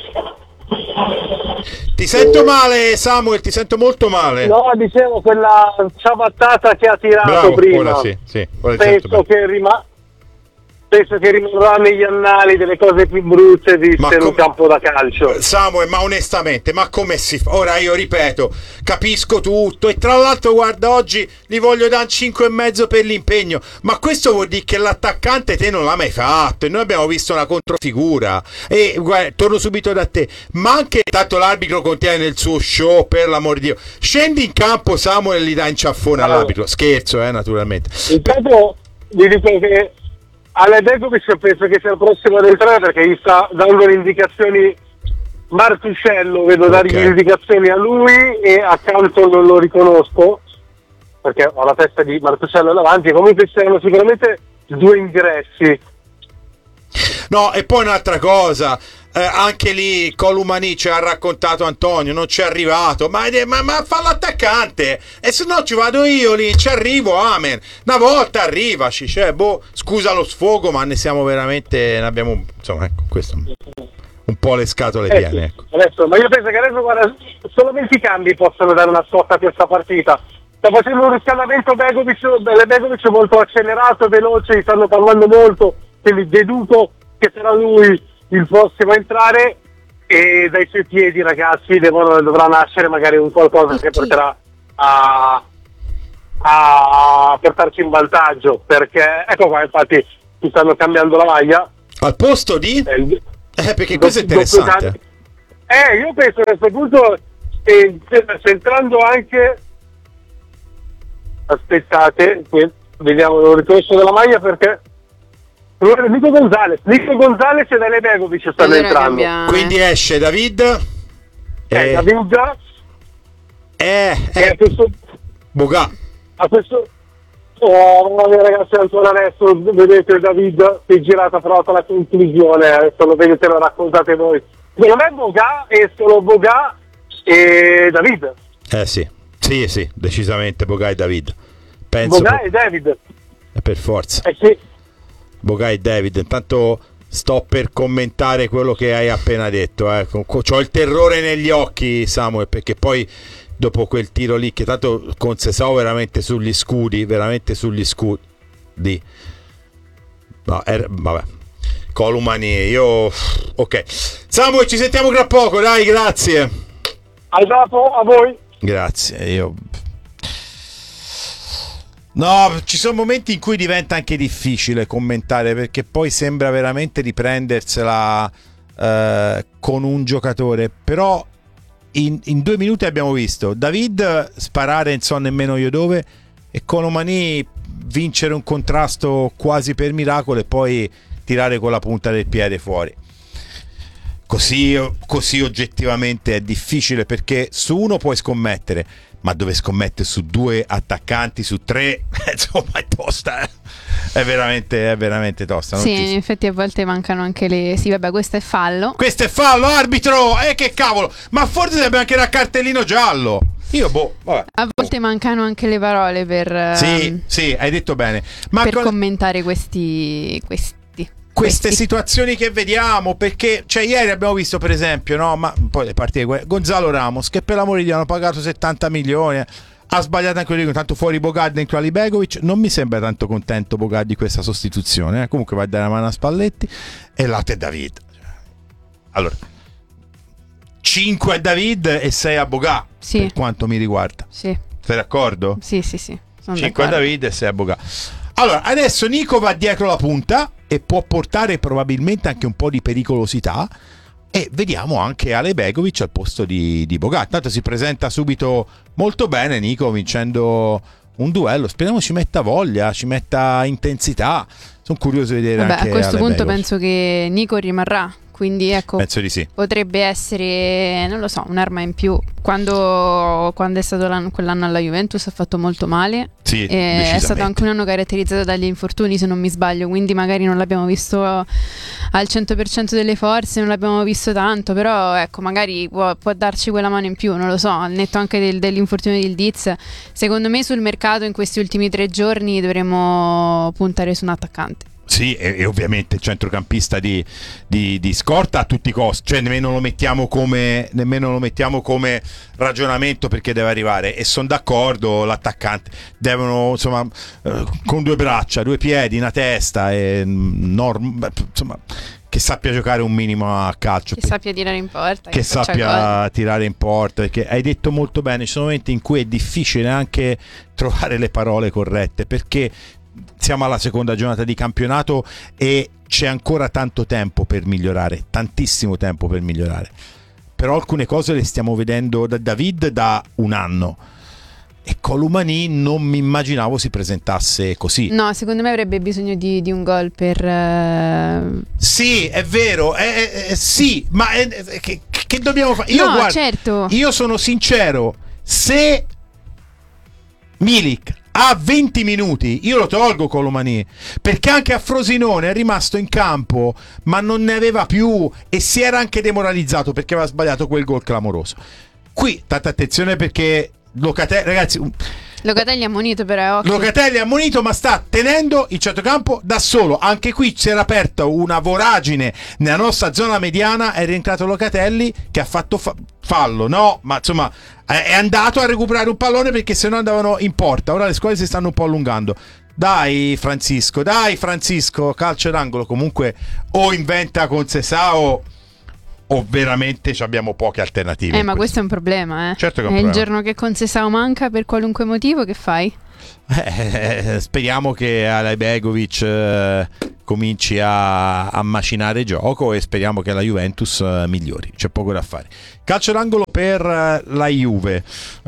Ti sento male, Samuel, ti sento molto male. No, dicevo, quella ciabattata che ha tirato Bravo, prima. ora sì, sì, ora penso che rima- penso che rimarrà negli annali delle cose più brutte viste in un campo da calcio. Samuel, ma onestamente, ma come si fa? Ora io ripeto, capisco tutto e tra l'altro guarda, oggi gli voglio dare cinque e mezzo per l'impegno, ma questo vuol dire che l'attaccante te non l'ha mai fatto e noi abbiamo visto una controfigura. E guarda, torno subito da te, ma anche tanto l'arbitro contiene il suo show, per l'amor di Dio, scendi in campo Samuel e gli dai in ciaffone allora. all'arbitro, scherzo eh naturalmente. Intanto vi dico che Aledekovic penso che sia il prossimo ad entrare, perché gli sta dando le indicazioni Martuscello, vedo okay. Dargli le indicazioni a lui e accanto non lo riconosco perché ho la testa di Martuscello davanti. Comunque ci saranno sicuramente due ingressi. No, e poi un'altra cosa, eh, anche lì Columani ci ha raccontato Antonio, non ci è arrivato, ma, ma, ma fa l'attaccante e se no ci vado io lì, ci arrivo, amen, una volta arrivaci, cioè, boh, scusa lo sfogo, ma ne siamo veramente, ne abbiamo, insomma, ecco, questo un po' le scatole eh, piene, ecco. Adesso, ma io penso che adesso, guarda, solo venti cambi possono dare una scotta a questa partita. Sta facendo un riscaldamento Begovic, Begovic molto accelerato, veloce, stanno parlando molto, quindi deduco che sarà lui il prossimo a entrare e dai suoi piedi, ragazzi, devono, dovrà nascere magari un qualcosa che porterà a, a portarci in vantaggio, perché ecco qua, infatti ci stanno cambiando la maglia al posto di eh, eh, perché questo è interessante. Eh, io penso che a questo punto eh, centrando anche, aspettate, vediamo il ricorso della maglia, perché Nico Gonzalez Nico Gonzalez e Dele Begovic stanno allora entrando, cambia, quindi eh. esce David eh, e David eh, e eh, a questo Boga. a questo oh, ragazzi, ancora adesso vedete David si è girata però alla conclusione, adesso lo vedete, lo raccontate voi, secondo me Boga, escono Boga e David, Eh sì, sì, sì, decisamente Boga e David. Penso Boga po- e David, eh, per forza. eh sì. Boga e David. Intanto sto per commentare quello che hai appena detto. Eh. C'ho il terrore negli occhi, Samuel, perché poi dopo quel tiro lì, che tanto con Sesao veramente sugli scudi, veramente sugli scudi. No, er- vabbè. Columani, io... Ok. Samuel, ci sentiamo tra poco, dai, grazie. A dopo, a voi. Grazie, io... No, ci sono momenti in cui diventa anche difficile commentare, perché poi sembra veramente di prendersela eh, con un giocatore, però in, in due minuti abbiamo visto David sparare non so nemmeno io dove e Colomani vincere un contrasto quasi per miracolo e poi tirare con la punta del piede fuori. Così, così oggettivamente è difficile, perché su uno puoi scommettere, ma dove scommette su due attaccanti, su tre, insomma è tosta, eh? è veramente è veramente tosta. Non Sì, ti... in effetti a volte mancano anche le... Sì, vabbè, questo è fallo. Questo è fallo, arbitro! Eh, che cavolo! Ma forse deve anche da cartellino giallo. Io, boh, vabbè. A volte mancano anche le parole per... Sì, um, sì, hai detto bene. Ma per con... commentare questi... questi... queste questi. situazioni che vediamo, perché cioè ieri abbiamo visto per esempio, no, ma poi le partite, Gonzalo Ramos che per l'amore di Dio hanno pagato settanta milioni, ha sbagliato anche lui, tanto fuori Boga dentro Ali Begovic. Non mi sembra tanto contento Boga di questa sostituzione, eh. Comunque va a dare la mano a Spalletti e l'altro è David. Allora cinque a David e sei a Boga, sì, per quanto mi riguarda. Sì. Sei d'accordo? Sì, sì, sì. cinque a David e sei a Boga. Allora, adesso Nico va dietro la punta e può portare probabilmente anche un po' di pericolosità, e vediamo anche Ale Begovic al posto di, di Boga. Tanto si presenta subito molto bene Nico, vincendo un duello. Speriamo ci metta voglia, ci metta intensità. Sono curioso di vedere. Vabbè, anche a questo Ale punto Begovic. penso che Nico rimarrà, quindi ecco, penso di sì. Potrebbe essere, non lo so, un'arma in più. Quando, quando è stato l'anno, quell'anno alla Juventus ha fatto molto male, sì, e è stato anche un anno caratterizzato dagli infortuni, se non mi sbaglio, quindi magari non l'abbiamo visto al cento per cento delle forze, non l'abbiamo visto tanto, però ecco, magari può, può darci quella mano in più, non lo so, al netto anche del, dell'infortunio di Ildiz. Secondo me sul mercato in questi ultimi tre giorni dovremmo puntare su un attaccante. Sì, e, e ovviamente il centrocampista di, di, di scorta a tutti i costi, cioè nemmeno lo mettiamo come nemmeno lo mettiamo come ragionamento, perché deve arrivare, e sono d'accordo, l'attaccante devono, insomma, eh, con due braccia, due piedi, una testa e norm, insomma, che sappia giocare un minimo a calcio, che sappia tirare in porta, che, che sappia gol. tirare in porta, perché hai detto molto bene, ci sono momenti in cui è difficile anche trovare le parole corrette, perché siamo alla seconda giornata di campionato e c'è ancora tanto tempo per migliorare, tantissimo tempo per migliorare, però alcune cose le stiamo vedendo da David da un anno, e Columani non mi immaginavo si presentasse così. No, secondo me avrebbe bisogno di, di un gol per uh... sì, è vero, è, è, sì, ma è, è, che, che dobbiamo fare? Io, no, guarda, certo. Io sono sincero, se Milik a venti minuti io lo tolgo Colomani, perché anche a Frosinone è rimasto in campo ma non ne aveva più e si era anche demoralizzato perché aveva sbagliato quel gol clamoroso. Qui tanta attenzione perché Locatelli, ragazzi, Locatelli è ammonito però, occhio. Locatelli è ammonito ma sta tenendo il centrocampo da solo. Anche qui si era aperta una voragine nella nostra zona mediana, è rientrato Locatelli che ha fatto fa- fallo, no? Ma insomma è andato a recuperare un pallone perché sennò andavano in porta. Ora le squadre si stanno un po' allungando. Dai Francisco, dai Francisco, calcio d'angolo. Comunque o inventa con Sesao o veramente abbiamo poche alternative. Eh, ma questo è un problema, eh. Certo che è un è il problema. giorno che con Sesao manca per qualunque motivo, che fai? Eh, speriamo che Alajbegovic eh, cominci a, a macinare gioco e speriamo che la Juventus eh, migliori. C'è poco da fare. Calcio d'angolo per eh, la Juve.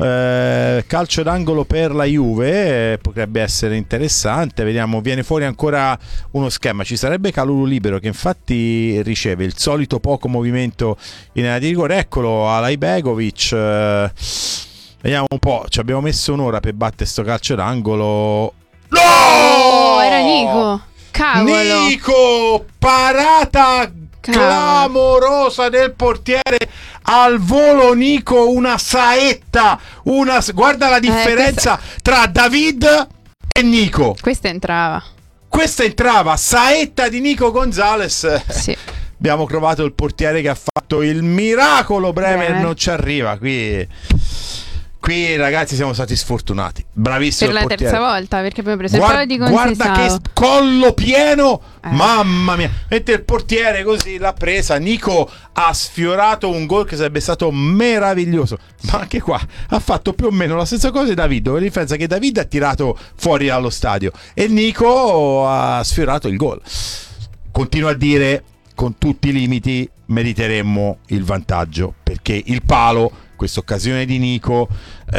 Eh, calcio d'angolo per la Juve eh, potrebbe essere interessante. Vediamo, viene fuori ancora uno schema. Ci sarebbe Calulu libero che infatti riceve il solito poco movimento in area di rigore. Eccolo Alajbegovic. Eh, Vediamo un po', ci abbiamo messo un'ora per battere sto calcio d'angolo. No! Oh, era Nico. Cavolo. Nico, parata Cavolo. clamorosa del portiere al volo. Nico, una saetta, una guarda la differenza Eh, questa... tra David e Nico. Questa entrava. Questa entrava, saetta di Nico Gonzalez. Sì. Abbiamo trovato il portiere che ha fatto il miracolo. Bremer Bene. non ci arriva qui. Qui ragazzi siamo stati sfortunati. Bravissimo Per la il portiere. terza volta, perché abbiamo preso Guarda, il palo di guarda che Conceição. collo pieno. Eh. Mamma mia. Mentre il portiere così l'ha presa. Nico ha sfiorato un gol che sarebbe stato meraviglioso. Ma anche qua ha fatto più o meno la stessa cosa di David, con la differenza che David ha tirato fuori dallo stadio e Nico ha sfiorato il gol. Continuo a dire, con tutti i limiti meriteremmo il vantaggio, perché il palo, questa occasione di Nico,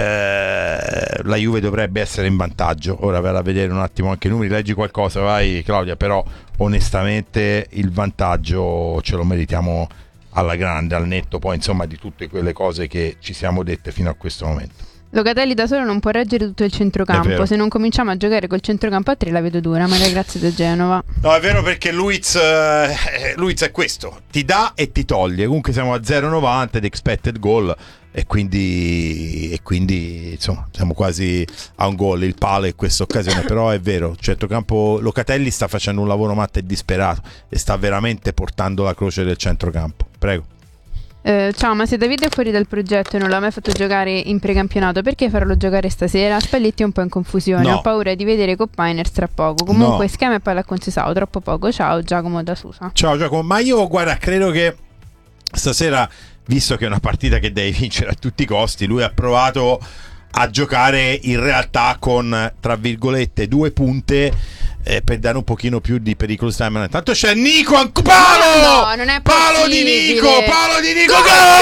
eh, la Juve dovrebbe essere in vantaggio. Ora verrà a vedere un attimo anche i numeri, leggi qualcosa, vai Claudia, però onestamente il vantaggio ce lo meritiamo alla grande, al netto poi insomma di tutte quelle cose che ci siamo dette fino a questo momento. Locatelli da solo non può reggere tutto il È centrocampo. vero. Se non cominciamo a giocare col centrocampo a tre la vedo dura. Maria Grazia da Genova. No, è vero, perché Luiz, eh, Luiz è questo, ti dà e ti toglie. Comunque siamo a zero virgola novanta di expected goal e quindi, e quindi insomma siamo quasi a un gol. Il palo in questa occasione, però è vero, centrocampo. Locatelli sta facendo un lavoro matto e disperato e sta veramente portando la croce del centrocampo. Prego. Eh, ciao, ma se Davide è fuori dal progetto e non l'ha mai fatto giocare in precampionato, perché farlo giocare stasera? Spalletti è un po' in confusione. No. Ho paura di vedere Coppainers tra poco. Comunque No. schema e palla a Conceição, troppo poco. Ciao Giacomo da Susa. Ciao Giacomo, ma io guarda, credo che stasera, visto che è una partita che devi vincere a tutti i costi, lui ha provato a giocare in realtà con, tra virgolette, due punte eh, per dare un pochino più di pericolosità. Tanto c'è Nico, anche palo! No, non è palo di possibile. Nico, palo di Nico,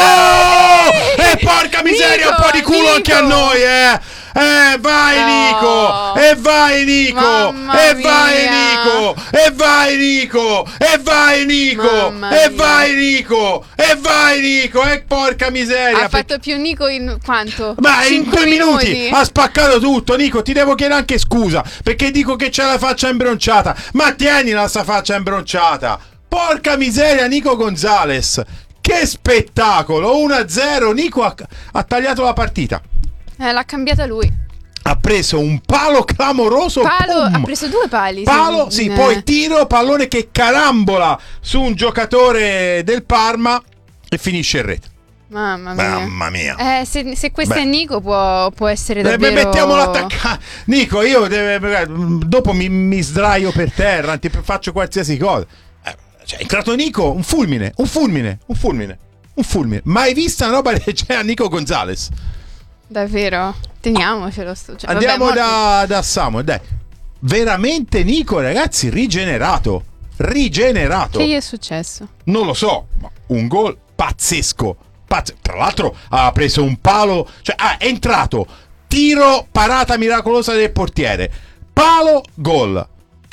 gol! E porca miseria, Nico, un po' di culo Nico. anche a noi, eh! Eh, vai No. Nico! E vai Nico! Mamma E vai mia. Nico! E vai Nico! E vai Nico! Mamma E mia. vai Nico! E vai Nico! E porca miseria! Ha fatto più Nico in quanto? Ma in Cinque due minuti ha spaccato tutto. Nico, ti devo chiedere anche scusa perché dico che c'è la faccia imbronciata. Ma tienila sta faccia imbronciata. Porca miseria, Nico Gonzalez. Che spettacolo! uno a zero. Nico ha, ha tagliato la partita. Eh, l'ha cambiata lui. Ha preso un palo clamoroso. Palo, boom. ha preso due pali. Palo, sì, eh. poi tiro, pallone che carambola su un giocatore del Parma e finisce in rete. Mamma mia. Mamma mia. Eh, se, se questo Beh. è Nico può, può essere Eh, davvero... beh, mettiamo l'attaccante. Nico, io deve- dopo mi, mi sdraio per terra, ti faccio qualsiasi cosa. Eh, cioè, è entrato Nico, un fulmine, un fulmine, un fulmine, un fulmine. Mai vista una roba del genere a Nico Gonzalez. Davvero? Teniamocelo sto. Cioè, Andiamo vabbè, da, da Samuel, dai. Veramente Nico, ragazzi, rigenerato. Rigenerato. Che gli è successo? Non lo so, ma un gol pazzesco. Pazz- Tra l'altro ha preso un palo, cioè ah, è entrato, tiro, parata miracolosa del portiere, palo, gol.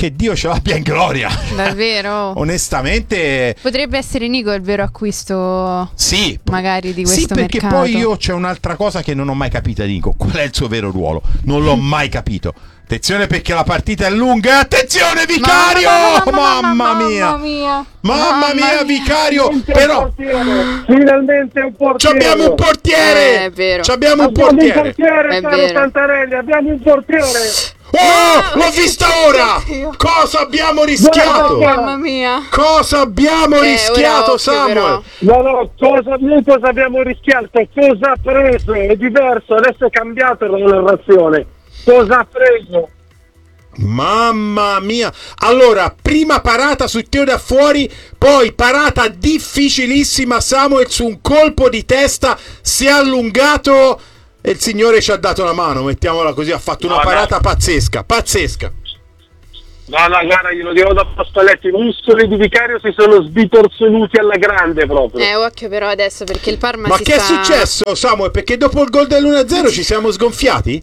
che Dio ce l'abbia in gloria. Davvero? Onestamente potrebbe essere Nico il vero acquisto, sì, magari di questo sì, perché mercato. poi io c'è un'altra cosa che non ho mai capito di Nico. Qual è il suo vero ruolo? Non l'ho mai capito. Attenzione perché la partita è lunga. Attenzione Vicario! Mamma, mamma, mamma, mia. mamma mia! Mamma, mamma mia, mia, Vicario! Però finalmente un portiere. Abbiamo un portiere! Eh, è vero. Abbiamo un abbiamo portiere! un portiere, È Carlo vero. Santarelli, abbiamo un portiere! Oh, l'ho vista ora! Cosa abbiamo rischiato? Mamma mia! Cosa abbiamo Eh, rischiato, ora occhio, Samuel? però. No, no, cosa, non cosa abbiamo rischiato, cosa ha preso? È diverso, adesso è cambiata la narrazione. Cosa ha preso? Mamma mia. Allora, prima parata sul tiro da fuori, poi parata difficilissima Samuel su un colpo di testa, si è allungato e il signore ci ha dato una mano, mettiamola così, ha fatto una No, parata no. pazzesca, pazzesca. No, no, guarda, glielo dirò da Spalletti, i muscoli di Vicario si sono sbitorzoluti alla grande proprio. Eh, occhio però adesso perché il Parma Ma si che sta... è successo, Samuel? Perché dopo il gol dell'uno a zero ci siamo sgonfiati?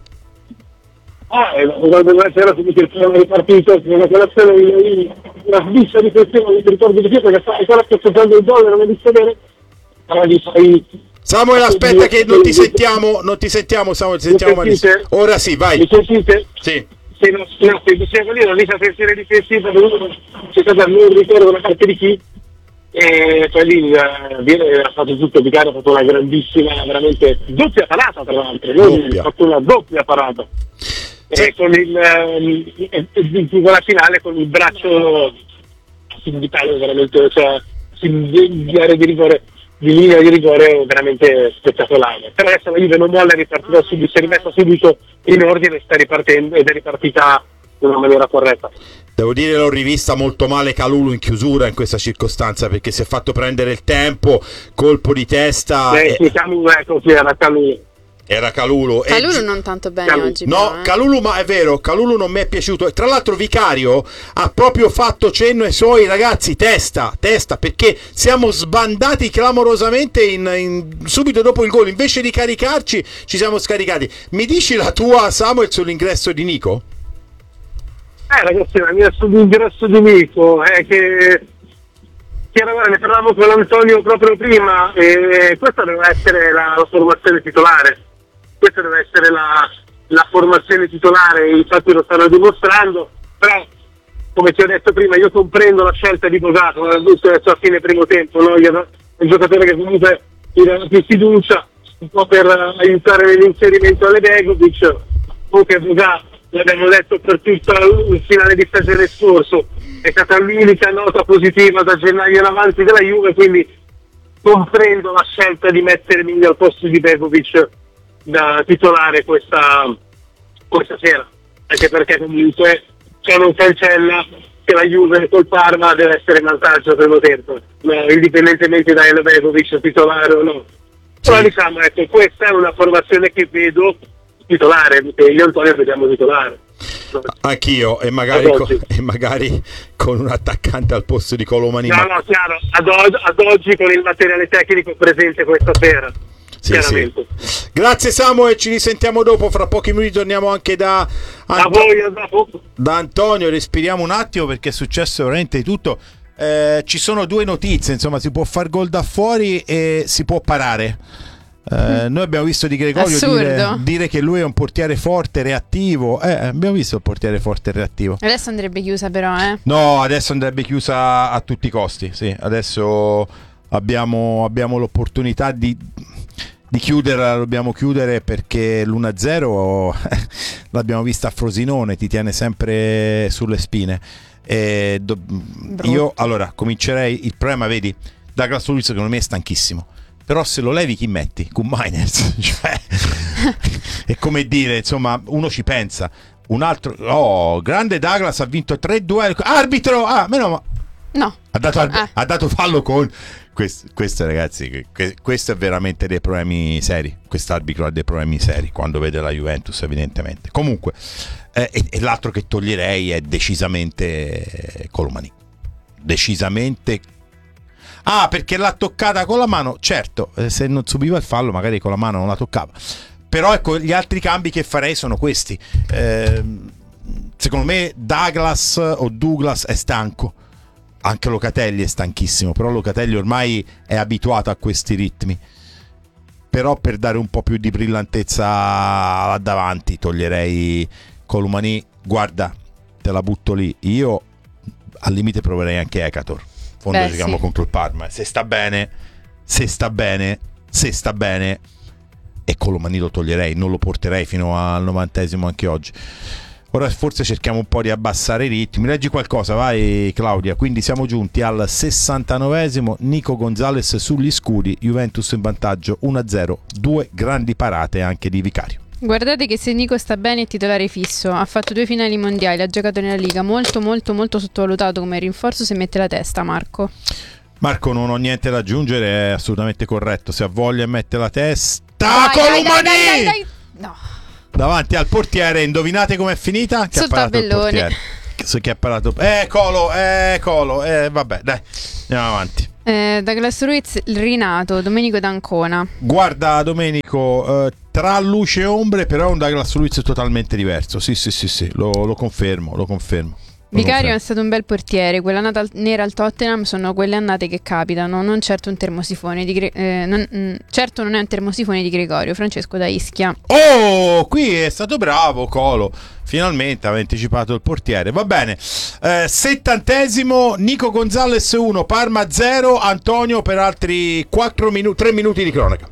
Ah, e guarda, due a zero finito il primo ripartito, una colazione, una svista di questione, non ti ricordo di più perché sta ancora aspettando il gol, non ho visto bene, però gli fai... Samuel, aspetta che non ti sentiamo, non ti sentiamo Samuel, ti sentiamo malissimo. Ora sì, vai. Mi sentite? Sì. Se non se dicevo lì, non lì sessione difensiva, c'è stata il ritorno da parte di chi? E poi lì eh, viene, ha fatto tutto Vicario, ha fatto una grandissima, veramente doppia parata tra l'altro, Doppia. ha fatto una doppia parata. Sì. E con il eh, con la finale con il braccio vitale veramente, cioè di area di rigore, di linea di rigore veramente spettacolare. Per adesso la Juve non molla, è ripartita subito, si è rimessa subito in ordine e sta ripartendo ed è ripartita in una maniera corretta. Devo dire, l'ho rivista molto male Kalulu in chiusura in questa circostanza, perché si è fatto prendere il tempo, colpo di testa. Eh, e... Calulu, ecco chi era Calulu. Era Kalulu. Calulu e... non tanto bene Calulu. oggi. No, però, eh. Kalulu, ma è vero, Kalulu non mi è piaciuto. E tra l'altro Vicario ha proprio fatto cenno ai suoi ragazzi, testa, testa, perché siamo sbandati clamorosamente in, in, subito dopo il gol. Invece di caricarci, ci siamo scaricati. Mi dici la tua, Samuel, sull'ingresso di Nico? Eh ragazzi, la mia sull'ingresso di Nico è che, che allora, ne parlavo con Antonio proprio prima, e questa deve essere la, la formazione titolare, questa deve essere la, la formazione titolare, infatti lo stanno dimostrando, però come ti ho detto prima io comprendo la scelta di Bogato, l'ha visto adesso a fine primo tempo, no? È un giocatore che comunque gli dà più fiducia, un po' per aiutare nell'inserimento alle Begovic, o che Bogato, l'abbiamo detto per tutto il finale di stagione scorso, è stata l'unica nota positiva da gennaio in avanti della Juve, quindi comprendo la scelta di mettere Miglia al posto di Begovic da titolare questa, questa sera, anche perché comunque ciò non cancella che la Juve col Parma deve essere in vantaggio per lo tempo, no, indipendentemente da El Begovic titolare o no. Però Sì. diciamo, ecco, questa è una formazione che vedo titolare, e io e Antonio vediamo titolare. Anch'io, e magari, Ad con, oggi. e magari con un attaccante al posto di Colomani. No, ma- no, chiaro, ad, og- ad oggi con il materiale tecnico presente questa sera, Sì, chiaramente. sì. Grazie Samuel, ci risentiamo dopo, fra pochi minuti torniamo anche da, A Anto- voi, a dopo. da Antonio. Respiriamo un attimo perché è successo veramente di tutto. Eh, ci sono due notizie, insomma, si può far gol da fuori e si può parare. Eh, noi abbiamo visto Di Gregorio dire, Assurdo. dire che lui è un portiere forte, reattivo. Eh, abbiamo visto il portiere forte e reattivo. Adesso andrebbe chiusa però, eh. No, adesso andrebbe chiusa a tutti i costi. Sì, adesso abbiamo, abbiamo l'opportunità di, di chiuderla, dobbiamo chiudere perché l'uno a zero l'abbiamo vista a Frosinone, ti tiene sempre sulle spine. E do- io allora comincerei. Il problema, vedi, Douglas Luiz secondo me è stanchissimo. Però se lo levi chi metti? Con Miners, cioè, è come dire, insomma, uno ci pensa. Un altro, oh, grande Douglas, ha vinto tre duelli. Arbitro, ah, meno ma... No. Ha dato, Ah. ha dato fallo con... Questo, questo ragazzi, que- questo è veramente dei problemi seri. Quest'arbitro ha dei problemi seri quando vede la Juventus, evidentemente. Comunque, eh, e, e l'altro che toglierei è decisamente Colomani. Decisamente. Ah, perché l'ha toccata con la mano. Certo, eh, se non subiva il fallo magari con la mano non la toccava. Però ecco, gli altri cambi che farei sono questi. Eh, secondo me Douglas o Douglas è stanco, anche Locatelli è stanchissimo, però Locatelli ormai è abituato a questi ritmi. Però per dare un po' più di brillantezza là davanti toglierei Colomani. Guarda, te la butto lì, io al limite proverei anche Ekator. Fondo Beh, giochiamo sì. contro il Parma, se sta bene, se sta bene, se sta bene, e Colomani lo toglierei, non lo porterei fino al novantesimo anche oggi. Ora forse cerchiamo un po' di abbassare i ritmi. Leggi qualcosa, vai Claudia. Quindi siamo giunti al sessantanovesimo, Nico Gonzalez sugli scudi, Juventus in vantaggio uno a zero, due grandi parate anche di Vicario. Guardate che se Nico sta bene è titolare fisso, ha fatto due finali mondiali, ha giocato nella Liga, molto molto molto sottovalutato come rinforzo se mette la testa. Marco Marco, non ho niente da aggiungere, è assolutamente corretto, se ha voglia mette la testa. Dai, dai, Colomani! dai, dai, dai. No. Davanti al portiere, indovinate com'è finita? Che Sotto ha parato a il Bellone. portiere. Che, che ha parato. Eh Colo, eh Colo, eh vabbè, dai, andiamo avanti. eh, Douglas Ruiz, Rinato, Domenico D'Ancona. Guarda Domenico, eh, tra luce e ombre, però è un Douglas Luiz totalmente diverso. Sì, sì, sì, sì, lo, lo confermo, lo confermo. Lo Vicario confermo. è stato un bel portiere, quell'annata al- nera al Tottenham sono quelle annate che capitano, non certo un termosifone di Gre- eh, non, mm, certo non è un termosifone di Gregorio. Francesco da Ischia. Oh, qui è stato bravo Colo. Finalmente aveva anticipato il portiere. Va bene. Eh, settantesimo, Nico Gonzalez uno, Parma zero, Antonio per altri quattro minuti, tre minuti di cronaca.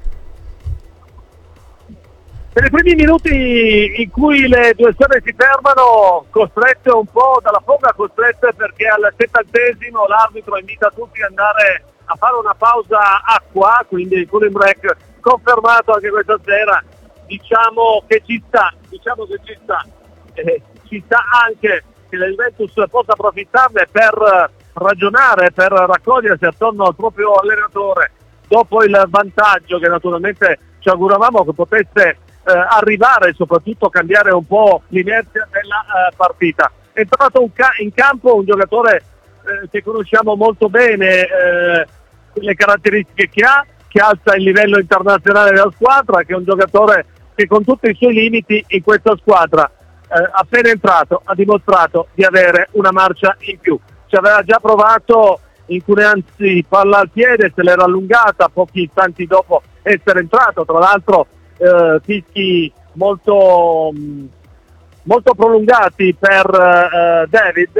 Per i primi minuti in cui le due squadre si fermano, costrette un po' dalla foga, costrette perché al settantesimo l'arbitro invita tutti ad andare a fare una pausa acqua, quindi il cooling break confermato anche questa sera. Diciamo che ci sta, diciamo che ci sta. Eh, ci sta anche che la Juventus possa approfittarne per ragionare, per raccogliersi attorno al proprio allenatore dopo il vantaggio che naturalmente ci auguravamo che potesse Eh, arrivare e soprattutto cambiare un po' l'inerzia della eh, partita. È entrato un ca- in campo un giocatore eh, che conosciamo molto bene, eh, le caratteristiche che ha, che alza il livello internazionale della squadra, che è un giocatore che con tutti i suoi limiti in questa squadra eh, appena entrato ha dimostrato di avere una marcia in più. Ci aveva già provato in cui anzi palla al piede, se l'era allungata pochi istanti dopo essere entrato, tra l'altro Eh, fischi molto mh, molto prolungati per eh, David,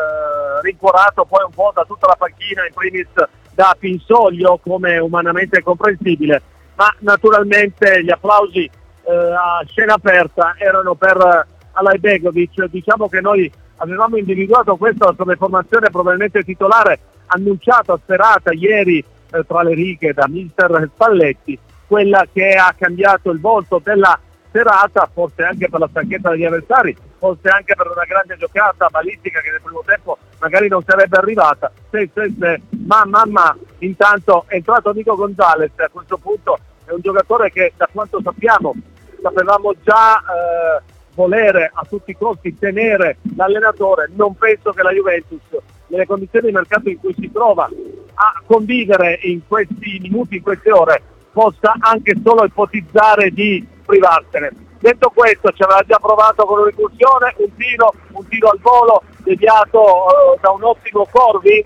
eh, rincuorato poi un po' da tutta la panchina, in primis da Pinsoglio, come umanamente comprensibile, ma naturalmente gli applausi eh, a scena aperta erano per Alajbegovic. Diciamo che noi avevamo individuato questa come formazione probabilmente titolare, annunciata, sperata ieri eh, tra le righe da mister Spalletti, quella che ha cambiato il volto della serata, forse anche per la stanchezza degli avversari, forse anche per una grande giocata balistica che nel primo tempo magari non sarebbe arrivata. Se, se, se, ma, ma, ma, intanto è entrato Nico Gonzalez, a questo punto è un giocatore che da quanto sappiamo, sapevamo già eh, volere a tutti i costi tenere l'allenatore. Non penso che la Juventus, nelle condizioni di mercato in cui si trova a convivere in questi minuti, in queste ore, possa anche solo ipotizzare di privarsene. Detto questo, ci aveva già provato con un'incursione, un tiro, un tiro al volo deviato eh, da un ottimo Corvi.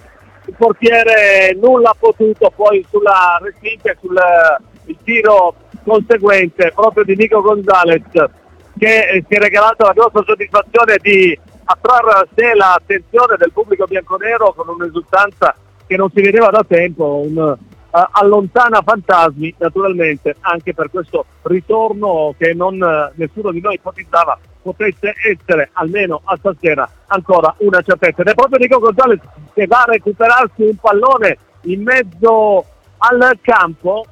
Il portiere nulla ha potuto poi sulla respinta, sul il tiro conseguente proprio di Nico Gonzalez, che eh, si è regalato la grossa soddisfazione di attrarre a sé l'attenzione del pubblico bianconero con un'esultanza che non si vedeva da tempo, un Uh, allontana fantasmi naturalmente anche per questo ritorno che non uh, nessuno di noi ipotizzava potesse essere almeno a stasera ancora una certezza. Ed è proprio Nico Gonzalez che va a recuperarsi un pallone in mezzo al campo.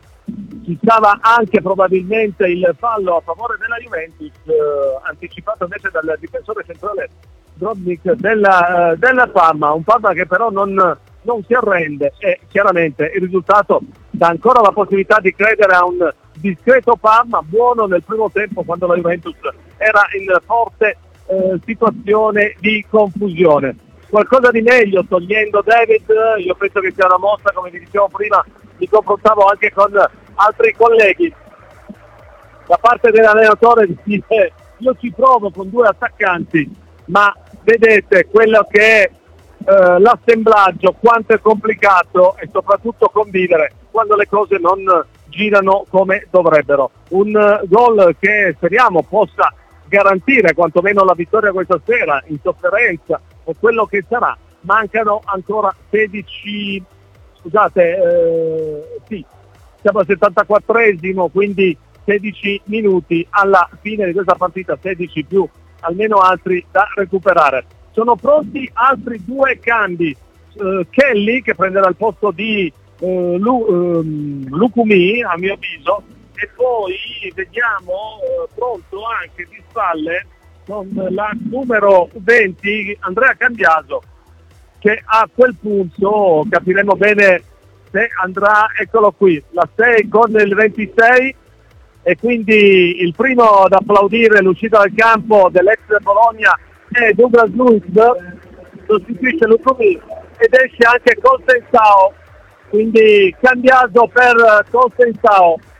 Ci stava anche probabilmente il fallo a favore della Juventus, uh, anticipato invece dal difensore centrale Drobnik della, uh, della Parma, un Parma che però non non si arrende, e chiaramente il risultato dà ancora la possibilità di credere a un discreto Parma, buono nel primo tempo quando la Juventus era in forte eh, situazione di confusione. Qualcosa di meglio togliendo David, io penso che sia una mossa, come vi dicevo prima, mi confrontavo anche con altri colleghi, da parte dell'allenatore di dire io ci provo con due attaccanti, ma vedete quello che è eh, l'assemblaggio, quanto è complicato, e soprattutto convivere quando le cose non girano come dovrebbero. Un uh, gol che speriamo possa garantire quantomeno la vittoria questa sera, in sofferenza o quello che sarà. Mancano ancora sedici, scusate, eh, sì, siamo al settantaquattresimo, quindi sedici minuti alla fine di questa partita, sedici più almeno altri da recuperare. Sono pronti altri due cambi, eh, Kelly che prenderà il posto di eh, Lu, eh, Lukumi a mio avviso, e poi vediamo eh, pronto anche di spalle con la numero venti Andrea Cambiaso, che a quel punto capiremo bene se andrà, eccolo qui, la sei con il ventisei, e quindi il primo ad applaudire l'uscita dal campo dell'ex Bologna è Douglas Luiz, sostituisce Lukumi ed esce anche Costensao, quindi Cambiaso per Costensao.